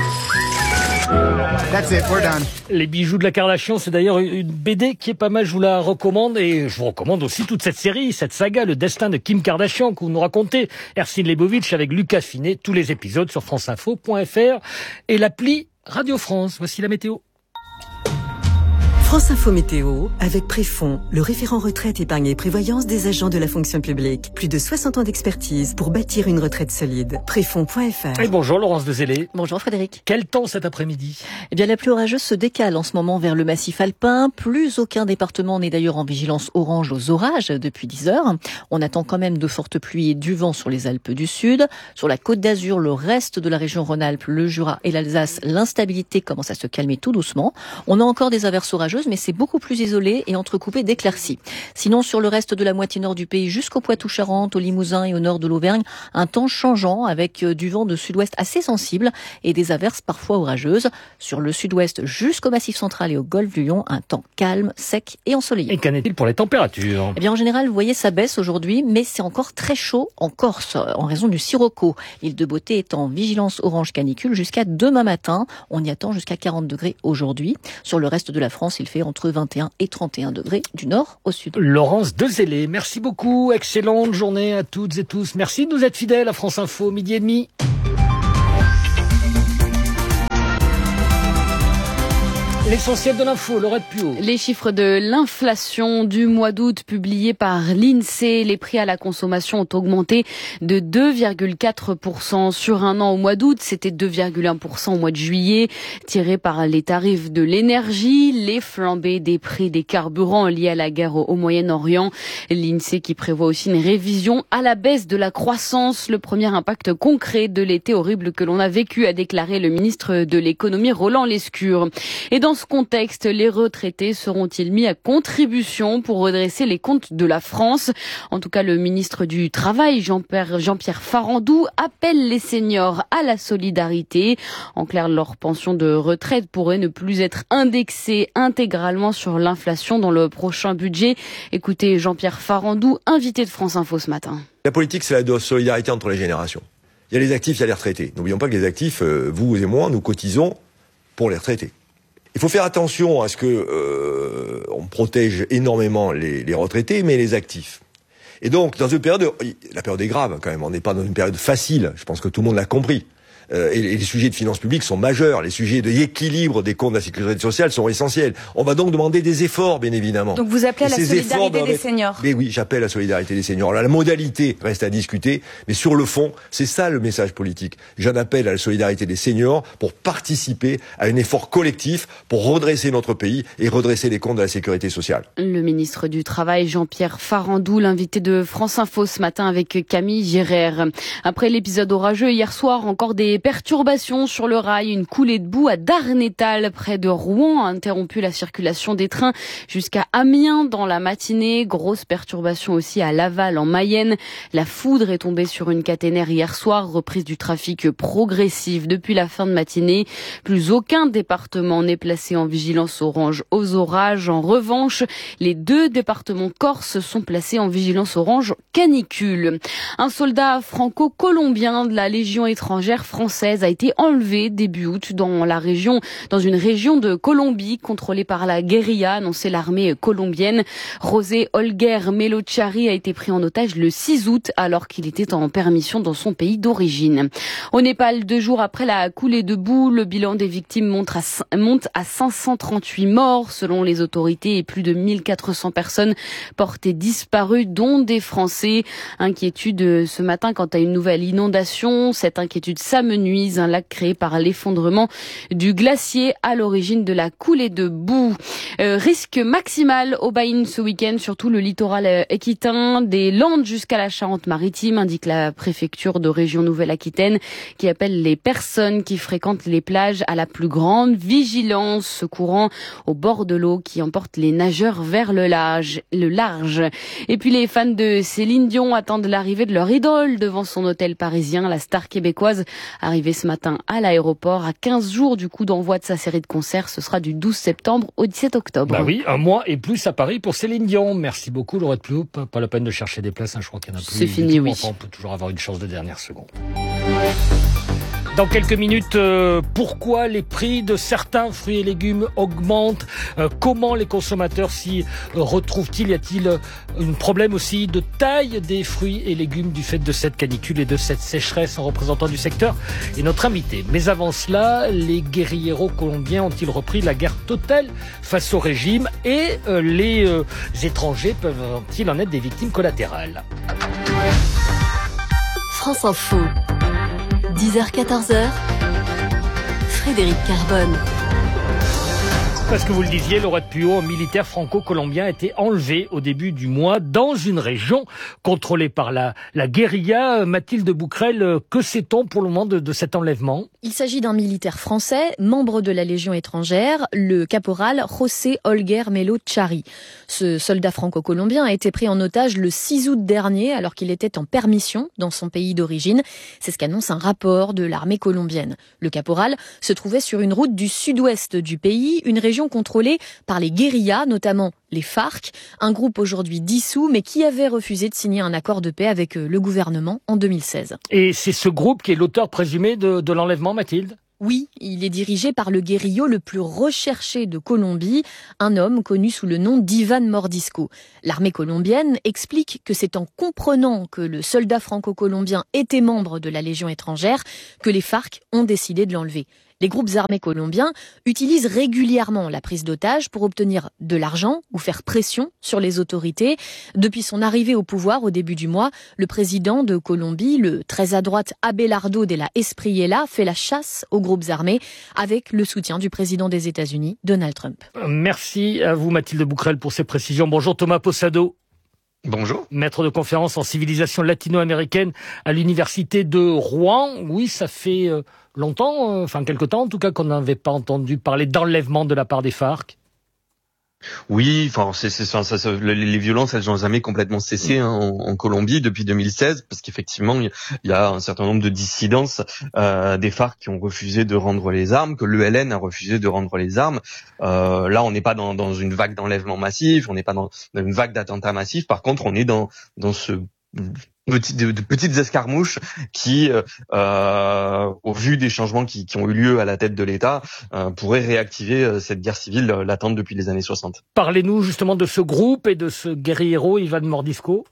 Speaker 1: That's it, we're done. Les bijoux de la Kardashian, c'est d'ailleurs une B D qui est pas mal, je vous la recommande, et je vous recommande aussi toute cette série, cette saga, le destin de Kim Kardashian, que vous nous racontez, Ercine Lebovitch avec Lucas Finet, tous les épisodes sur franceinfo point fr et l'appli Radio France. Voici la météo.
Speaker 2: France Info Météo, avec Préfond, le référent retraite, épargne et prévoyance des agents de la fonction publique. Plus de soixante ans d'expertise pour bâtir une retraite solide. Préfond point F R.
Speaker 1: Et bonjour Laurence de Zélé.
Speaker 3: Bonjour Frédéric.
Speaker 1: Quel temps cet après-midi?
Speaker 3: Eh bien, la pluie orageuse se décale en ce moment vers le massif alpin. Plus aucun département n'est d'ailleurs en vigilance orange aux orages depuis dix heures. On attend quand même de fortes pluies et du vent sur les Alpes du Sud. Sur la Côte d'Azur, le reste de la région Rhône-Alpes, le Jura et l'Alsace, l'instabilité commence à se calmer tout doucement. On a encore des averses orageuses, mais c'est beaucoup plus isolé et entrecoupé d'éclaircies. Sinon, sur le reste de la moitié nord du pays, jusqu'au Poitou-Charentes, au Limousin et au nord de l'Auvergne, un temps changeant avec du vent de sud-ouest assez sensible et des averses parfois orageuses. Sur le sud-ouest jusqu'au Massif central et au golfe du Lion, un temps calme, sec et ensoleillé.
Speaker 1: Et qu'en est-il pour les températures?
Speaker 3: Eh bien, en général, vous voyez, ça baisse aujourd'hui, mais c'est encore très chaud en Corse, en raison du sirocco. L'île de Beauté est en vigilance orange canicule jusqu'à demain matin. On y attend jusqu'à quarante degrés aujourd'hui. Sur le reste de la France, il fait entre vingt et un et trente et un degrés du nord au sud.
Speaker 1: Laurence de Zélé, merci beaucoup. Excellente journée à toutes et tous. Merci de nous être fidèles à France Info, midi et demi. L'essentiel de l'info, Laurette Puot.
Speaker 4: Les chiffres de l'inflation du mois d'août publiés par l'INSEE. Les prix à la consommation ont augmenté de deux virgule quatre pour cent sur un an au mois d'août. C'était deux virgule un pour cent au mois de juillet. Tiré par les tarifs de l'énergie, les flambées des prix des carburants liés à la guerre au Moyen-Orient. L'INSEE qui prévoit aussi une révision à la baisse de la croissance. Le premier impact concret de l'été horrible que l'on a vécu, a déclaré le ministre de l'économie Roland Lescure. Et dans ce contexte, les retraités seront-ils mis à contribution pour redresser les comptes de la France? En tout cas, le ministre du Travail, Jean-Pierre, Jean-Pierre Farandou, appelle les seniors à la solidarité. En clair, leur pension de retraite pourrait ne plus être indexée intégralement sur l'inflation dans le prochain budget. Écoutez Jean-Pierre Farandou, invité de France Info ce matin.
Speaker 5: La politique, c'est la solidarité entre les générations. Il y a les actifs, il y a les retraités. N'oublions pas que les actifs, vous et moi, nous cotisons pour les retraités. Il faut faire attention à ce que euh, on protège énormément les, les retraités, mais les actifs. Et donc, dans une période, la période est grave quand même. On n'est pas dans une période facile. Je pense que tout le monde l'a compris. Euh, et, et les sujets de finances publiques sont majeurs. Les sujets de l'équilibre des comptes de la sécurité sociale sont essentiels. On va donc demander des efforts, bien évidemment.
Speaker 4: Donc vous appelez à la solidarité des
Speaker 5: être...
Speaker 4: seniors.
Speaker 5: Mais oui, j'appelle à la solidarité des seniors. Alors, la modalité reste à discuter, mais sur le fond, c'est ça le message politique. J'en appelle à la solidarité des seniors pour participer à un effort collectif pour redresser notre pays et redresser les comptes de la sécurité sociale.
Speaker 4: Le ministre du Travail, Jean-Pierre Farandou, l'invité de France Info ce matin avec Camille Gérard. Après l'épisode orageux hier soir, encore des perturbations sur le rail. Une coulée de boue à Darnétal, près de Rouen, a interrompu la circulation des trains jusqu'à Amiens dans la matinée. Grosse perturbation aussi à Laval, en Mayenne. La foudre est tombée sur une caténaire hier soir. Reprise du trafic progressive depuis la fin de matinée. Plus aucun département n'est placé en vigilance orange aux orages. En revanche, les deux départements corses sont placés en vigilance orange canicule. Un soldat franco-colombien de la Légion étrangère française a été enlevé début août dans la région, dans une région de Colombie contrôlée par la guérilla, annoncé l'armée colombienne. José Holguer Melochari a été pris en otage le six août alors qu'il était en permission dans son pays d'origine. Au Népal, deux jours après la coulée de boue, le bilan des victimes monte à, monte à cinq cent trente-huit morts selon les autorités et plus de mille quatre cents personnes portées disparues, dont des Français. Inquiétude ce matin quant à une nouvelle inondation. Cette inquiétude s'amenuise. Un lac créé par l'effondrement du glacier à l'origine de la coulée de boue. Euh, risque maximal au Baïn ce week-end, surtout le littoral aquitain, des Landes jusqu'à la Charente-Maritime, indique la préfecture de région Nouvelle-Aquitaine, qui appelle les personnes qui fréquentent les plages à la plus grande vigilance. Ce courant au bord de l'eau qui emporte les nageurs vers le large. Le large. Et puis les fans de Céline Dion attendent l'arrivée de leur idole devant son hôtel parisien. La star québécoise arrivée ce matin à l'aéroport à quinze jours du coup d'envoi de sa série de concerts. Ce sera du douze septembre au dix-sept octobre.
Speaker 1: Bah oui, un mois et plus à Paris pour Céline Dion. Merci beaucoup, Laurette Ploup. Pas la peine de chercher des places, hein, je crois qu'il y en a plus.
Speaker 3: C'est fini, oui.
Speaker 1: Enfin, on peut toujours avoir une chance de dernière seconde. Dans quelques minutes, euh, pourquoi les prix de certains fruits et légumes augmentent, euh, comment les consommateurs s'y euh, retrouvent-ils, y a-t-il euh, un problème aussi de taille des fruits et légumes du fait de cette canicule et de cette sécheresse? En représentant du secteur et notre invité. Mais avant cela, les guérilleros colombiens ont-ils repris la guerre totale face au régime et euh, les euh, étrangers peuvent-ils en être des victimes collatérales?
Speaker 6: France Info. dix heures quatorze heures, Frédéric Carbone.
Speaker 1: Parce que vous le disiez, Laurette Puot, un militaire franco-colombien, a été enlevé au début du mois dans une région contrôlée par la, la guérilla. Mathilde Bouquerel, que sait-on pour le moment de, de cet enlèvement?
Speaker 3: Il s'agit d'un militaire français, membre de la Légion étrangère, le caporal José Holguer Melo Chari. Ce soldat franco-colombien a été pris en otage le six août dernier alors qu'il était en permission dans son pays d'origine. C'est ce qu'annonce un rapport de l'armée colombienne. Le caporal se trouvait sur une route du sud-ouest du pays, une région contrôlée par les guérillas, notamment les FARC, un groupe aujourd'hui dissous, mais qui avait refusé de signer un accord de paix avec le gouvernement en deux mille seize.
Speaker 1: Et c'est ce groupe qui est l'auteur présumé de, de l'enlèvement, Mathilde?
Speaker 3: Oui, il est dirigé par le guérillot le plus recherché de Colombie, un homme connu sous le nom d'Ivan Mordisco. L'armée colombienne explique que c'est en comprenant que le soldat franco-colombien était membre de la Légion étrangère que les FARC ont décidé de l'enlever. Les groupes armés colombiens utilisent régulièrement la prise d'otages pour obtenir de l'argent ou faire pression sur les autorités. Depuis son arrivée au pouvoir au début du mois, le président de Colombie, le très à droite Abelardo de la Espriella, fait la chasse aux groupes armés avec le soutien du président des États-Unis, Donald Trump.
Speaker 1: Merci à vous Mathilde Bouquerel pour ces précisions. Bonjour Thomas Posado.
Speaker 7: Bonjour.
Speaker 1: Maître de conférence en civilisation latino-américaine à l'université de Rouen. Oui, ça fait euh, longtemps, euh, enfin quelque temps en tout cas, qu'on n'avait pas entendu parler d'enlèvement de la part des FARC.
Speaker 7: Oui, enfin, c'est, c'est, ça, ça, les violences, elles n'ont jamais complètement cessé hein, en, en Colombie depuis deux mille seize, parce qu'effectivement, il y a un certain nombre de dissidences euh, des FARC qui ont refusé de rendre les armes, que l'E L N a refusé de rendre les armes. Euh, là, on n'est pas dans, dans une vague d'enlèvement massif, on n'est pas dans, dans une vague d'attentats massifs. Par contre, on est dans, dans ce Petit, de, de petites escarmouches qui, euh, au vu des changements qui, qui ont eu lieu à la tête de l'État, euh, pourraient réactiver euh, cette guerre civile euh, latente depuis les années soixante.
Speaker 1: Parlez-nous justement de ce groupe et de ce guérillero Ivan Mordisco.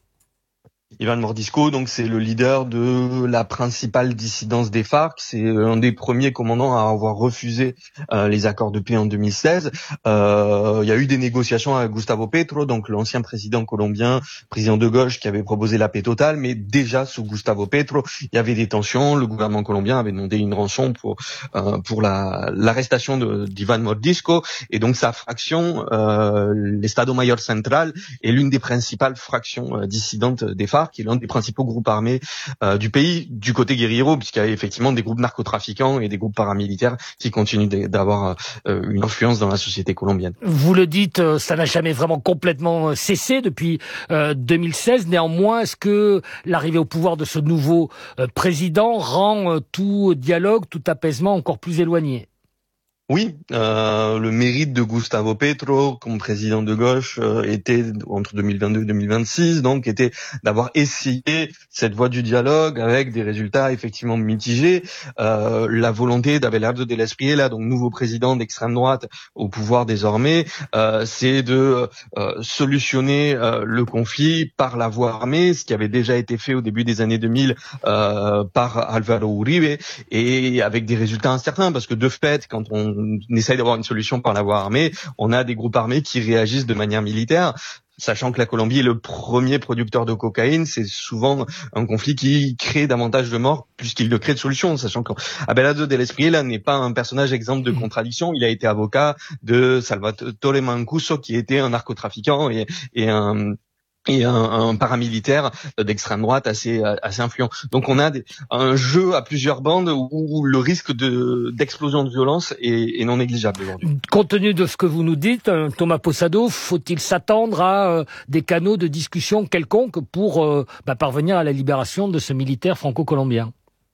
Speaker 7: Ivan Mordisco, donc c'est le leader de la principale dissidence des FARC. C'est un des premiers commandants à avoir refusé euh, les accords de paix en deux mille seize. Euh, il y a eu des négociations avec Gustavo Petro, donc l'ancien président colombien, président de gauche, qui avait proposé la paix totale. Mais déjà sous Gustavo Petro, il y avait des tensions. Le gouvernement colombien avait demandé une rançon pour euh, pour la l'arrestation de, d'Ivan Mordisco. Et donc sa fraction, euh, l'Estado Mayor Central, est l'une des principales fractions euh, dissidentes des FARC, qui est l'un des principaux groupes armés euh, du pays, du côté guérillero, puisqu'il y a effectivement des groupes narcotrafiquants et des groupes paramilitaires qui continuent d'avoir euh, une influence dans la société colombienne.
Speaker 1: Vous le dites, ça n'a jamais vraiment complètement cessé depuis euh, deux mille seize. Néanmoins, est-ce que l'arrivée au pouvoir de ce nouveau euh, président rend euh, tout dialogue, tout apaisement encore plus éloigné ?
Speaker 7: Oui, euh, le mérite de Gustavo Petro comme président de gauche euh, était entre deux mille vingt-deux et deux mille vingt-six, donc était d'avoir essayé cette voie du dialogue avec des résultats effectivement mitigés. Euh, la volonté d'Abelardo de la Espriella, donc nouveau président d'extrême droite au pouvoir désormais, euh, c'est de euh, solutionner euh, le conflit par la voie armée, ce qui avait déjà été fait au début des années deux mille euh, par Alvaro Uribe, et avec des résultats incertains, parce que de fait, quand on on essaye d'avoir une solution par la voie armée, on a des groupes armés qui réagissent de manière militaire. Sachant que la Colombie est le premier producteur de cocaïne, c'est souvent un conflit qui crée davantage de morts puisqu'il ne crée de solutions. Sachant qu'Abelardo de la Espriella n'est pas un personnage exempt de contradiction. Il a été avocat de Salvatore Mancuso, qui était un narcotrafiquant et, et un et un, un paramilitaire d'extrême droite assez assez influent. Donc on a des, un jeu à plusieurs bandes où, où le risque de d'explosion de violence est, est non négligeable aujourd'hui.
Speaker 1: Compte tenu de ce que vous nous dites, Thomas Posado, faut-il s'attendre à euh, des canaux de discussion quelconques pour euh, bah, parvenir à la libération de ce militaire franco-colombien?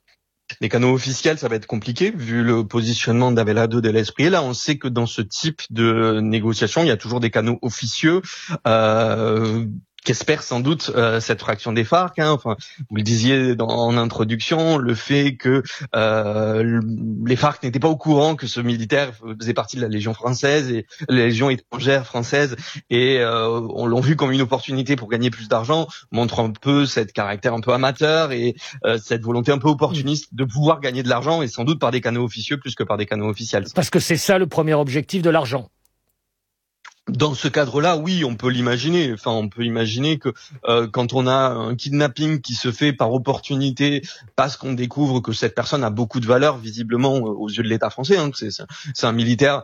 Speaker 7: Les canaux officiels, ça va être compliqué vu le positionnement d'Abelardo de la Espriella. On sait que dans ce type de négociation, il y a toujours des canaux officieux. Euh, qu'espère sans doute euh, cette fraction des FARC. Hein. Enfin, vous le disiez dans, en introduction, le fait que euh, les FARC n'étaient pas au courant que ce militaire faisait partie de la Légion française et la Légion étrangère française, et euh, on l'a vu comme une opportunité pour gagner plus d'argent, montre un peu cette caractère un peu amateur et euh, cette volonté un peu opportuniste de pouvoir gagner de l'argent, et sans doute par des canaux officieux plus que par des canaux officiels.
Speaker 1: Parce que c'est ça le premier objectif de l'argent.
Speaker 7: Dans ce cadre-là, oui, on peut l'imaginer. Enfin, on peut imaginer que euh, quand on a un kidnapping qui se fait par opportunité, parce qu'on découvre que cette personne a beaucoup de valeur, visiblement aux yeux de l'État français, hein, c'est, c'est un militaire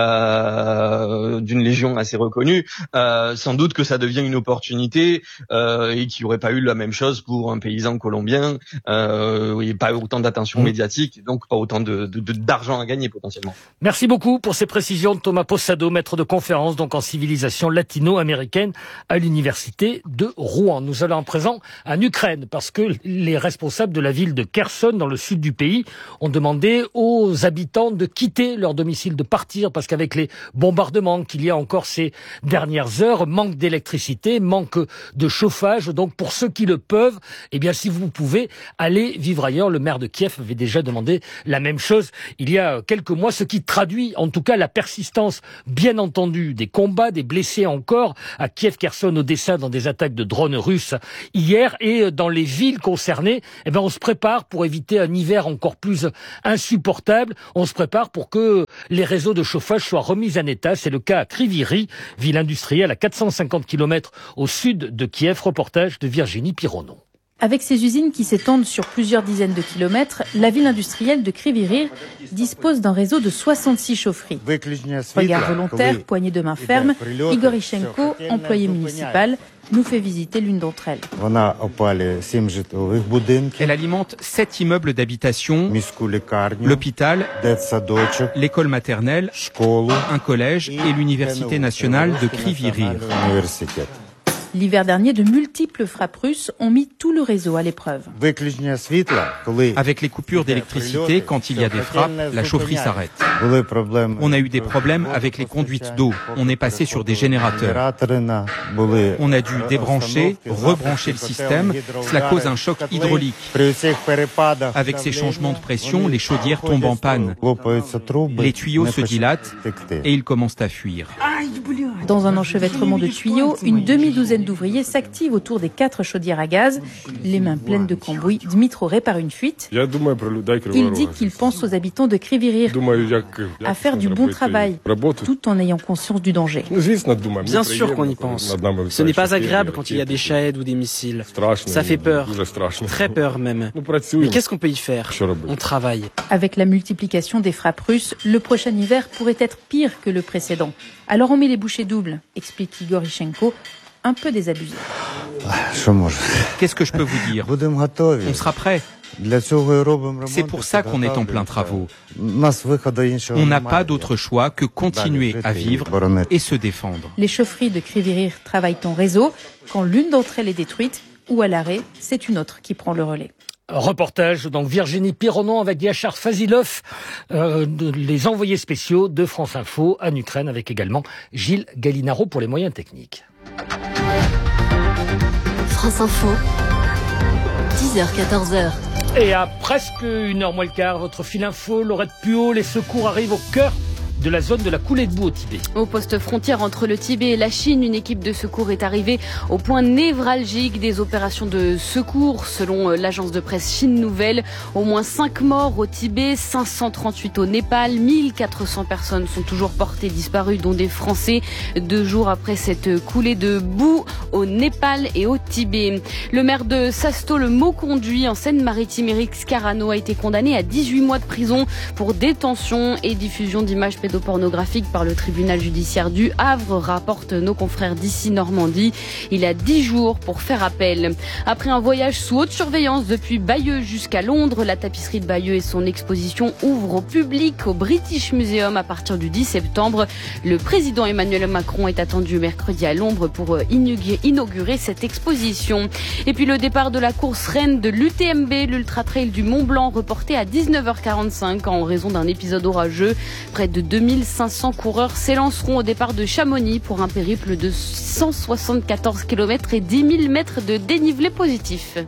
Speaker 7: euh, d'une légion assez reconnue, euh, sans doute que ça devient une opportunité euh, et qu'il n'y aurait pas eu la même chose pour un paysan colombien, euh, et pas autant d'attention médiatique, et donc pas autant de, de, de, d'argent à gagner potentiellement.
Speaker 1: Merci beaucoup pour ces précisions, Thomas Possado, maître de conférence donc en civilisation latino-américaine à l'université de Rouen. Nous allons en présent en Ukraine parce que les responsables de la ville de Kherson dans le sud du pays ont demandé aux habitants de quitter leur domicile, de partir, parce qu'avec les bombardements qu'il y a encore ces dernières heures, manque d'électricité, manque de chauffage. Donc pour ceux qui le peuvent, eh bien si vous pouvez aller vivre ailleurs, le maire de Kiev avait déjà demandé la même chose il y a quelques mois, ce qui traduit en tout cas la persistance bien entendu des combats, des blessés encore à Kiev, Kherson, Odessa dans des attaques de drones russes hier, et dans les villes concernées, eh ben on se prépare pour éviter un hiver encore plus insupportable. On se prépare pour que les réseaux de chauffage soient remis en état. C'est le cas à Kryvyi Rih, ville industrielle à quatre cent cinquante kilomètres au sud de Kiev. Reportage de Virginie Pironon.
Speaker 8: Avec ses usines qui s'étendent sur plusieurs dizaines de kilomètres, la ville industrielle de Kryvyi Rih dispose d'un réseau de soixante-six chaufferies. Regard volontaire, poignée de main ferme, Igorichenko, employé municipal, nous fait visiter l'une d'entre elles.
Speaker 9: Elle alimente sept immeubles d'habitation, l'hôpital, l'école maternelle, un collège et l'université nationale de Kryvyi Rih.
Speaker 8: L'hiver dernier, de multiples frappes russes ont mis tout le réseau à l'épreuve.
Speaker 9: Avec les coupures d'électricité, quand il y a des frappes, la chaufferie s'arrête. On a eu des problèmes avec les conduites d'eau. On est passé sur des générateurs. On a dû débrancher, rebrancher le système. Cela cause un choc hydraulique. Avec ces changements de pression, les chaudières tombent en panne. Les tuyaux se dilatent et ils commencent à fuir.
Speaker 8: Dans un enchevêtrement de tuyaux, une demi-douzaine d'ouvriers s'activent autour des quatre chaudières à gaz. Les mains pleines de cambouis, Dmitro répare une fuite. Il dit qu'il pense aux habitants de Kryvyi Rih, à faire du bon travail, tout en ayant conscience du danger.
Speaker 10: Bien sûr qu'on y pense. Ce n'est pas agréable quand il y a des shaheds ou des missiles. Ça fait peur, très peur même. Mais qu'est-ce qu'on peut y faire? On travaille.
Speaker 8: Avec la multiplication des frappes russes, le prochain hiver pourrait être pire que le précédent. Alors on met les bouchées doubles, explique Igorichenko, un peu désabusé.
Speaker 9: Qu'est-ce que je peux vous dire? On sera prêt. C'est pour ça qu'on est en plein travaux. On n'a pas d'autre choix que continuer à vivre et se défendre.
Speaker 8: Les chaufferies de Kryvyi Rih travaillent en réseau. Quand l'une d'entre elles est détruite ou à l'arrêt, c'est une autre qui prend le relais.
Speaker 1: Reportage, donc Virginie Pironon avec Yachar Fazilov, euh, les envoyés spéciaux de France Info en Ukraine, avec également Gilles Gallinaro pour les moyens techniques.
Speaker 6: France Info, dix heures quatorze heures.
Speaker 1: Et à presque une heure moins le quart, votre fil info, Laurette Puot, les secours arrivent au cœur de la zone de la coulée de boue au Tibet.
Speaker 4: Au poste frontière entre le Tibet et la Chine, une équipe de secours est arrivée au point névralgique des opérations de secours. Selon l'agence de presse Chine Nouvelle, au moins cinq morts au Tibet, cinq cent trente-huit au Népal, mille quatre cents personnes sont toujours portées disparues, dont des Français, deux jours après cette coulée de boue au Népal et au Tibet. Le maire de Sasto, le mot conduit en Seine-Maritime, Éric Scarano, a été condamné à dix-huit mois de prison pour détention et diffusion d'images pédopornographique par le tribunal judiciaire du Havre, rapportent nos confrères d'ici Normandie. Il a dix jours pour faire appel. Après un voyage sous haute surveillance depuis Bayeux jusqu'à Londres, la tapisserie de Bayeux et son exposition ouvrent au public au British Museum à partir du dix septembre. Le président Emmanuel Macron est attendu mercredi à Londres pour inaugurer cette exposition. Et puis le départ de la course reine de l'U T M B, l'Ultra Trail du Mont Blanc, reporté à dix-neuf heures quarante-cinq en raison d'un épisode orageux. Près de deux deux mille cinq cents coureurs s'élanceront au départ de Chamonix pour un périple de cent soixante-quatorze kilomètres et dix mille mètres de dénivelé positif.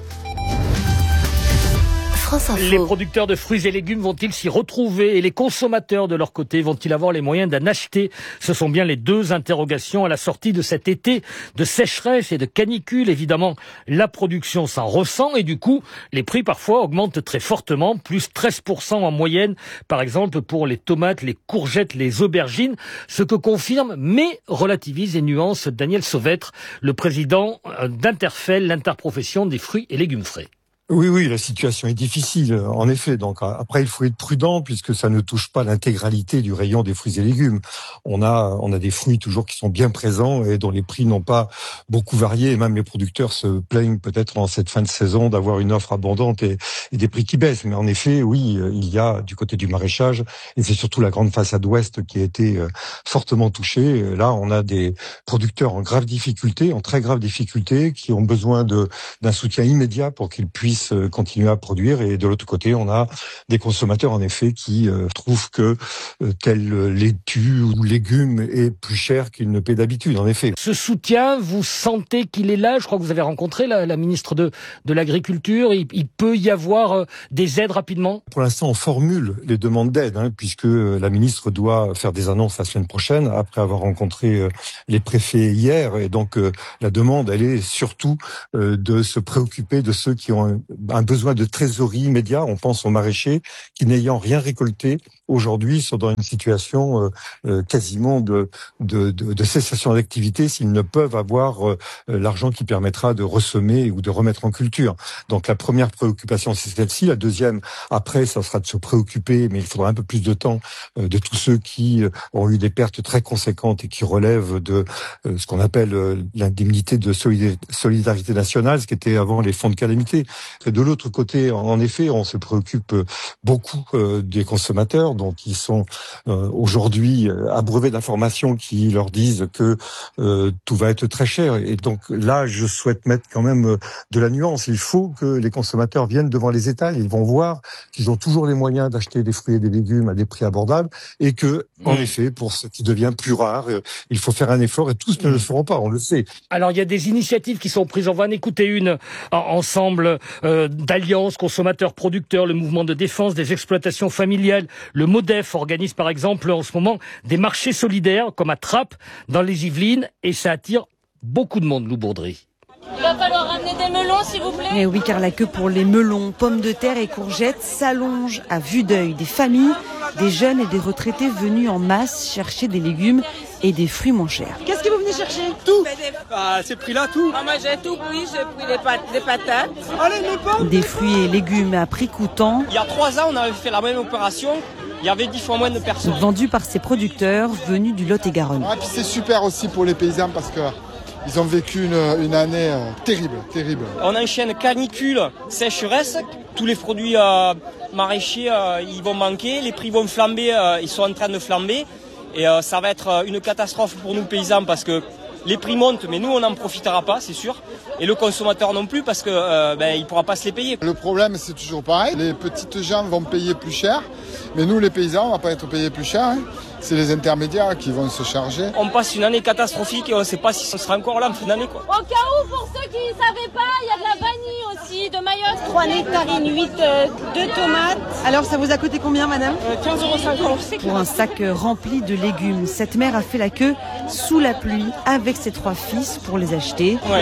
Speaker 1: Les producteurs de fruits et légumes vont-ils s'y retrouver et les consommateurs de leur côté vont-ils avoir les moyens d'en acheter? Ce sont bien les deux interrogations à la sortie de cet été de sécheresse et de canicule. Évidemment, la production s'en ressent et du coup, les prix parfois augmentent très fortement, plus treize pour cent en moyenne, par exemple pour les tomates, les courgettes, les aubergines, ce que confirme mais relativise et nuance Daniel Sauvêtre, le président d'Interfel, l'interprofession des fruits et légumes frais.
Speaker 11: Oui, oui, la situation est difficile, en effet. Donc après, il faut être prudent puisque ça ne touche pas l'intégralité du rayon des fruits et légumes. On a, on a des fruits toujours qui sont bien présents et dont les prix n'ont pas beaucoup varié. Et même les producteurs se plaignent peut-être en cette fin de saison d'avoir une offre abondante et, et des prix qui baissent. Mais en effet, oui, il y a du côté du maraîchage et c'est surtout la grande façade ouest qui a été fortement touchée. Là, on a des producteurs en grave difficulté, en très grave difficulté, qui ont besoin de d'un soutien immédiat pour qu'ils puissent continuer à produire et de l'autre côté on a des consommateurs en effet qui euh, trouvent que euh, tel laitue ou légumes est plus cher qu'il ne paie d'habitude en effet.
Speaker 1: Ce soutien, vous sentez qu'il est là? Je crois que vous avez rencontré la, la ministre de, de l'Agriculture. Il, il peut y avoir euh, des aides rapidement?
Speaker 11: Pour l'instant on formule les demandes d'aide hein, puisque la ministre doit faire des annonces la semaine prochaine après avoir rencontré euh, les préfets hier et donc euh, la demande elle est surtout euh, de se préoccuper de ceux qui ont un un besoin de trésorerie immédiat. On pense aux maraîchers qui, n'ayant rien récolté aujourd'hui, sont dans une situation euh, euh, quasiment de, de, de, de cessation d'activité s'ils ne peuvent avoir euh, l'argent qui permettra de ressemer ou de remettre en culture. Donc la première préoccupation, c'est celle-ci. La deuxième, après, ça sera de se préoccuper, mais il faudra un peu plus de temps, euh, de tous ceux qui euh, ont eu des pertes très conséquentes et qui relèvent de euh, ce qu'on appelle euh, l'indemnité de solidarité nationale, ce qui était avant les fonds de calamité. Et de l'autre côté, en effet, on se préoccupe beaucoup euh, des consommateurs, donc ils sont euh, aujourd'hui euh, abreuvés d'informations qui leur disent que euh, tout va être très cher. Et donc là, je souhaite mettre quand même euh, de la nuance. Il faut que les consommateurs viennent devant les étals. Ils vont voir qu'ils ont toujours les moyens d'acheter des fruits et des légumes à des prix abordables et que, en mmh. effet, pour ce qui devient plus rare, euh, il faut faire un effort et tous ne le feront pas, on le sait.
Speaker 1: Alors il y a des initiatives qui sont prises. On va en écouter une en, ensemble. Euh, d'alliances consommateurs-producteurs, le mouvement de défense des exploitations familiales. Le MODEF organise par exemple en ce moment des marchés solidaires comme à Trappes, dans les Yvelines, et ça attire beaucoup de monde, Lou Bourdry.
Speaker 12: Il va falloir ramener des melons, s'il vous plaît.
Speaker 28: Mais oui, car la queue pour les melons, pommes de terre et courgettes s'allonge à vue d'œil. Des familles, des jeunes et des retraités venus en masse chercher des légumes et des fruits moins chers.
Speaker 12: Qu'est-ce que vous venez chercher?
Speaker 10: Tout. Ah, ces prix-là, tout.
Speaker 12: Ah, moi, j'ai tout pris. J'ai pris des, pat- des patates.
Speaker 10: Allez, mes pommes.
Speaker 28: Des fruits et légumes à prix coûtant.
Speaker 10: Il y a trois ans, on avait fait la même opération. Il y avait dix fois moins de personnes.
Speaker 28: Vendus par ces producteurs venus du Lot-et-Garonne.
Speaker 13: Ah, puis c'est super aussi pour les paysans parce que ils ont vécu une, une année euh, terrible, terrible.
Speaker 10: On enchaîne canicule, sécheresse. Tous les produits euh, maraîchers, euh, ils vont manquer. Les prix vont flamber, euh, ils sont en train de flamber. Et euh, ça va être une catastrophe pour nous paysans parce que les prix montent, mais nous on n'en profitera pas, c'est sûr. Et le consommateur non plus parce que euh, ben, il ne pourra pas se les payer.
Speaker 13: Le problème c'est toujours pareil, les petites gens vont payer plus cher, mais nous les paysans on ne va pas être payés plus cher. Hein. C'est les intermédiaires qui vont se charger.
Speaker 10: On passe une année catastrophique et on ne sait pas si on sera encore là en fin d'année. Quoi.
Speaker 12: Au cas où, pour ceux qui ne savaient pas, il y a de la vanille aussi, de Mayotte. trois nectarines, huit euh, de tomates.
Speaker 28: Alors ça vous a coûté combien madame?
Speaker 12: euh, quinze euros cinquante.
Speaker 28: Pour un sac rempli de légumes, cette mère a fait la queue sous la pluie avec ses trois fils pour les acheter.
Speaker 10: Ouais.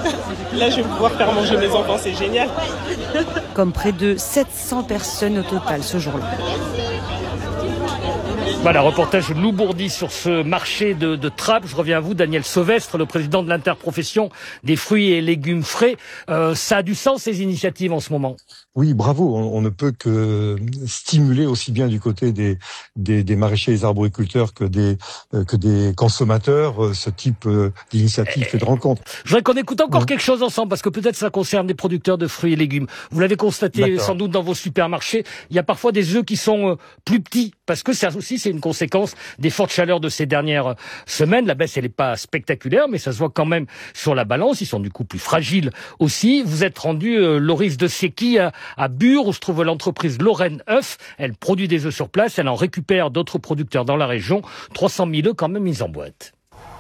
Speaker 10: Là je vais pouvoir faire manger mes enfants, c'est génial.
Speaker 28: Comme près de sept cents personnes au total ce jour-là.
Speaker 1: Voilà, reportage Lou Bourdry sur ce marché de, de Trappes. Je reviens à vous, Daniel Sauvestre, le président de l'interprofession des fruits et légumes frais. Euh, ça a du sens, ces initiatives en ce moment?
Speaker 11: Oui, bravo. On, on ne peut que stimuler aussi bien du côté des, des, des maraîchers et des arboriculteurs que des, euh, que des consommateurs euh, ce type euh, d'initiative et de rencontre.
Speaker 1: Je voudrais qu'on écoute encore mmh. quelque chose ensemble, parce que peut-être ça concerne des producteurs de fruits et légumes. Vous l'avez constaté D'accord. sans doute dans vos supermarchés, il y a parfois des œufs qui sont euh, plus petits, parce que ça aussi c'est une conséquence des fortes chaleurs de ces dernières semaines. La baisse, elle n'est pas spectaculaire, mais ça se voit quand même sur la balance. Ils sont du coup plus fragiles aussi. Vous êtes rendu, euh, Loris de Séqui, à, à Bure, où se trouve l'entreprise Lorraine œufs. Elle produit des œufs sur place, elle en récupère d'autres producteurs dans la région. trois cent mille œufs quand même mis en boîte.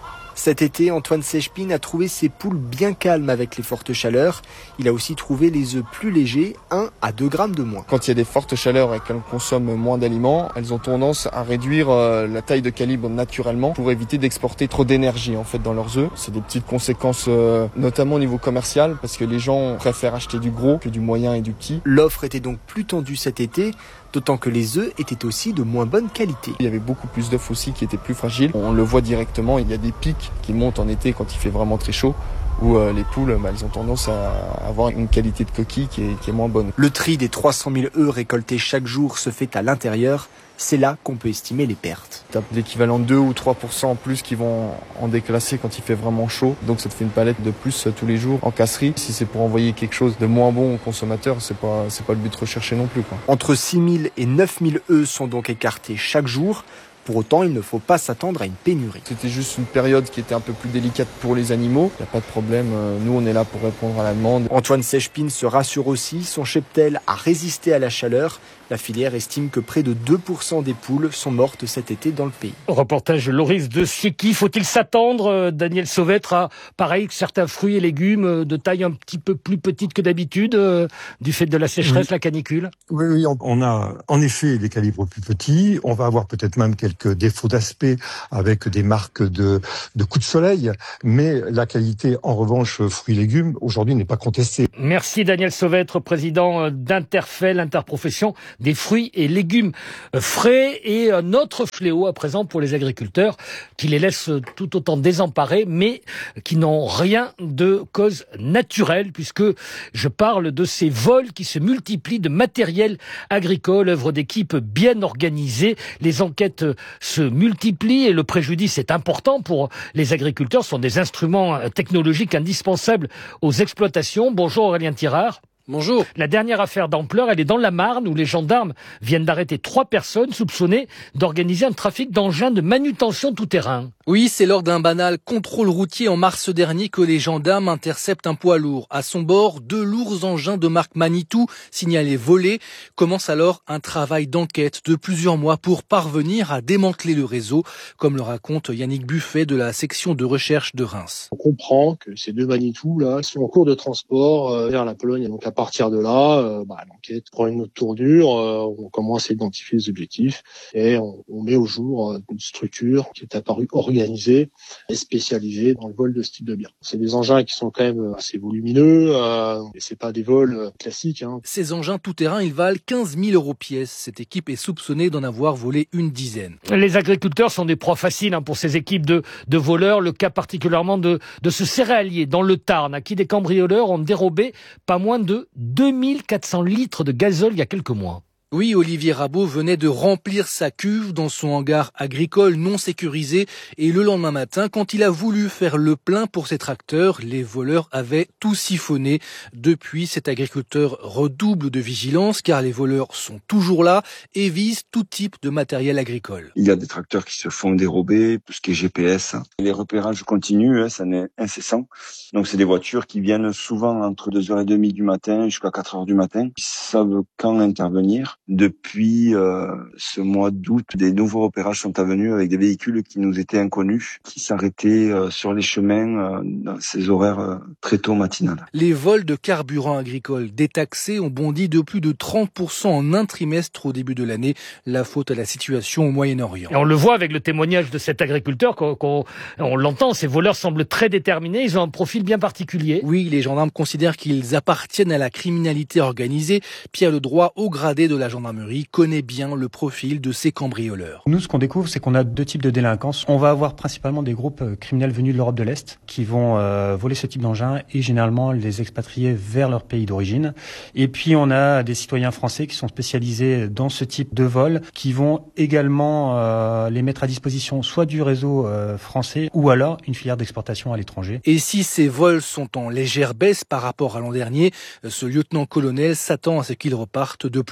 Speaker 14: Cet été, Antoine Sechpin a trouvé ses poules bien calmes avec les fortes chaleurs. Il a aussi trouvé les œufs plus légers, un à deux grammes de moins.
Speaker 15: Quand il y a des fortes chaleurs et qu'elles consomment moins d'aliments, elles ont tendance à réduire euh, la taille de calibre naturellement pour éviter d'exporter trop d'énergie en fait dans leurs œufs. C'est des petites conséquences euh, notamment au niveau commercial parce que les gens préfèrent acheter du gros que du moyen et du petit.
Speaker 14: L'offre était donc plus tendue cet été, d'autant que les œufs étaient aussi de moins bonne qualité.
Speaker 15: Il y avait beaucoup plus d'œufs aussi qui étaient plus fragiles. On le voit directement, il y a des pics qui montent en été quand il fait vraiment très chaud, où euh, les poules, bah, elles ont tendance à avoir une qualité de coquille qui est, qui est moins bonne.
Speaker 14: Le tri des trois cent mille œufs récoltés chaque jour se fait à l'intérieur. C'est là qu'on peut estimer les pertes.
Speaker 15: Tu as l'équivalent de deux ou trois pour cent en plus qui vont en déclasser quand il fait vraiment chaud. Donc ça te fait une palette de plus tous les jours en casserie. Si c'est pour envoyer quelque chose de moins bon aux consommateurs, c'est pas, c'est pas le but recherché non plus, quoi.
Speaker 14: Entre six mille et neuf mille œufs sont donc écartés chaque jour. Pour autant, il ne faut pas s'attendre à une pénurie.
Speaker 15: C'était juste une période qui était un peu plus délicate pour les animaux. Il n'y a pas de problème, nous on est là pour répondre à la demande.
Speaker 14: Antoine Sechpin se rassure aussi, son cheptel a résisté à la chaleur. La filière estime que près de deux pour cent des poules sont mortes cet été dans le pays.
Speaker 1: Reportage Loris de Siecky. Faut-il s'attendre, Daniel Sauvêtre, à pareil que certains fruits et légumes de taille un petit peu plus petite que d'habitude, euh, du fait de la sécheresse, oui. La canicule?
Speaker 11: Oui, oui, on a en effet des calibres plus petits. On va avoir peut-être même quelques défauts d'aspect avec des marques de, de coups de soleil. Mais la qualité, en revanche, fruits et légumes, aujourd'hui n'est pas contestée.
Speaker 1: Merci Daniel Sauvêtre, président d'Interfel, Interprofession des fruits et légumes frais, et un autre fléau à présent pour les agriculteurs qui les laissent tout autant désemparés, mais qui n'ont rien de cause naturelle, puisque je parle de ces vols qui se multiplient de matériel agricole, œuvre d'équipe bien organisée. Les enquêtes se multiplient et le préjudice est important pour les agriculteurs. Ce sont des instruments technologiques indispensables aux exploitations. Bonjour Aurélien Tirard.
Speaker 16: Bonjour.
Speaker 1: La dernière affaire d'ampleur, elle est dans la Marne, où les gendarmes viennent d'arrêter trois personnes soupçonnées d'organiser un trafic d'engins de manutention tout-terrain.
Speaker 16: Oui, c'est lors d'un banal contrôle routier en mars dernier que les gendarmes interceptent un poids lourd. À son bord, deux lourds engins de marque Manitou, signalés volés. Commence alors un travail d'enquête de plusieurs mois pour parvenir à démanteler le réseau, comme le raconte Yannick Buffet de la section de recherche de Reims.
Speaker 17: On comprend que ces deux Manitou là sont en cours de transport vers la Pologne, donc à partir de là, euh, bah, l'enquête prend une autre tournure, euh, on commence à identifier les objectifs et on, on met au jour euh, une structure qui est apparue organisée et spécialisée dans le vol de ce type de biens. C'est des engins qui sont quand même assez volumineux, euh, et c'est pas des vols classiques. Hein.
Speaker 16: Ces engins tout-terrain, ils valent quinze mille euros pièce. Cette équipe est soupçonnée d'en avoir volé une dizaine.
Speaker 1: Les agriculteurs sont des proies faciles hein, pour ces équipes de, de voleurs. Le cas particulièrement de, de ce céréalier dans le Tarn, à qui des cambrioleurs ont dérobé pas moins de deux mille quatre cents litres de gazole il y a quelques mois.
Speaker 16: Oui, Olivier Rabot venait de remplir sa cuve dans son hangar agricole non sécurisé et le lendemain matin, quand il a voulu faire le plein pour ses tracteurs, les voleurs avaient tout siphonné. Depuis, cet agriculteur redouble de vigilance car les voleurs sont toujours là et visent tout type de matériel agricole.
Speaker 18: Il y a des tracteurs qui se font dérober, tout ce qui est G P S. Les repérages continuent, ça n'est incessant. Donc c'est des voitures qui viennent souvent entre deux heures trente du matin jusqu'à quatre heures du matin. Ils savent quand intervenir. Depuis euh, ce mois d'août, des nouveaux repérages sont venus avec des véhicules qui nous étaient inconnus, qui s'arrêtaient euh, sur les chemins euh, dans ces horaires euh, très tôt matinales.
Speaker 16: Les vols de carburant agricole détaxés ont bondi de plus de trente pour cent en un trimestre au début de l'année. La faute à la situation au Moyen-Orient.
Speaker 1: Et on le voit avec le témoignage de cet agriculteur, qu'on, qu'on, on l'entend, ces voleurs semblent très déterminés, ils ont un profil bien particulier.
Speaker 16: Oui, les gendarmes considèrent qu'ils appartiennent à la criminalité organisée. Pierre Ledroit, haut gradé de la gendarmerie, connaît bien le profil de ces cambrioleurs.
Speaker 19: Nous, ce qu'on découvre, c'est qu'on a deux types de délinquance. On va avoir principalement des groupes criminels venus de l'Europe de l'Est qui vont euh, voler ce type d'engins et généralement les expatrier vers leur pays d'origine. Et puis, on a des citoyens français qui sont spécialisés dans ce type de vol, qui vont également euh, les mettre à disposition soit du réseau euh, français ou alors une filière d'exportation à l'étranger.
Speaker 16: Et si ces vols sont en légère baisse par rapport à l'an dernier, ce lieutenant-colonel s'attend à ce qu'ils repartent de plus belle.
Speaker 19: On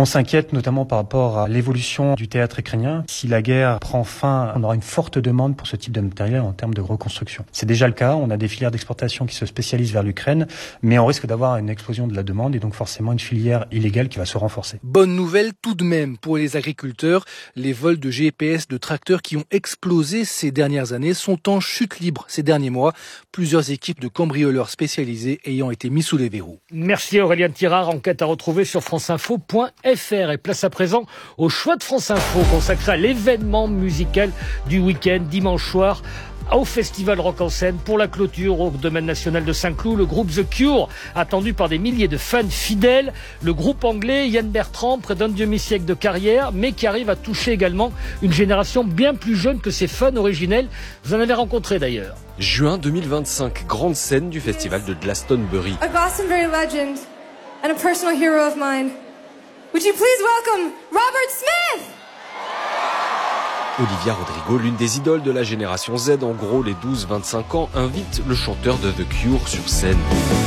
Speaker 19: on s'inquiète notamment par rapport à l'évolution du théâtre ukrainien. Si la guerre prend fin, on aura une forte demande pour ce type de matériel en termes de reconstruction. C'est déjà le cas, on a des filières d'exportation qui se spécialisent vers l'Ukraine, mais on risque d'avoir une explosion de la demande et donc forcément une filière illégale qui va se renforcer.
Speaker 16: Bonne nouvelle tout de même pour les agriculteurs. Les vols de G P S de tracteurs qui ont explosé ces dernières années sont en chute libre ces derniers mois. Plusieurs équipes de cambrioleurs spécialisés ayant été mis sous les verrous.
Speaker 1: Merci Aurélien Tirard, enquête à retrouver sur franceinfo point f r. Et place à présent au choix de France Info consacré à l'événement musical du week-end dimanche soir au Festival Rock en Seine pour la clôture au Domaine National de Saint-Cloud. Le groupe The Cure, attendu par des milliers de fans fidèles. Le groupe anglais Ian Bertrand, près d'un demi-siècle de carrière, mais qui arrive à toucher également une génération bien plus jeune que ses fans originels. Vous en avez rencontré d'ailleurs.
Speaker 20: Juin deux mille vingt-cinq, grande scène du festival de Glastonbury.
Speaker 21: A Glastonbury legend and a personal hero of mine. Would you please welcome Robert Smith?
Speaker 20: Olivia Rodrigo, l'une des idoles de la génération Z, en gros les douze vingt-cinq ans, invite le chanteur de The Cure sur scène.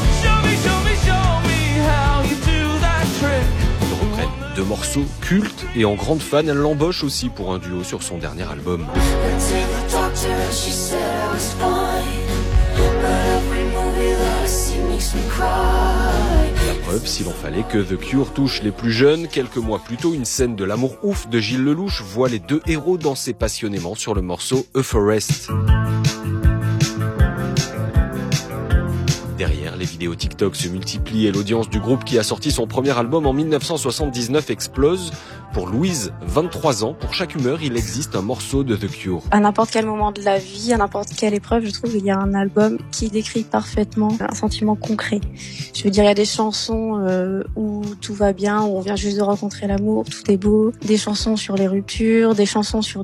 Speaker 20: Ils reprennent deux morceaux cultes et en grande fan, elle l'embauche aussi pour un duo sur son dernier album. La preuve, s'il en fallait, que The Cure touche les plus jeunes. Quelques mois plus tôt, une scène de l'amour ouf de Gilles Lelouch voit les deux héros danser passionnément sur le morceau A Forest. Derrière, les vidéos TikTok se multiplient et l'audience du groupe qui a sorti son premier album en mille neuf cent soixante-dix-neuf explose. Pour Louise, vingt-trois ans, pour chaque humeur, il existe un morceau de The Cure.
Speaker 22: À n'importe quel moment de la vie, à n'importe quelle épreuve, je trouve qu'il y a un album qui décrit parfaitement un sentiment concret. Je veux dire, il y a des chansons euh, où tout va bien, où on vient juste de rencontrer l'amour, tout est beau. Des chansons sur les ruptures, des chansons sur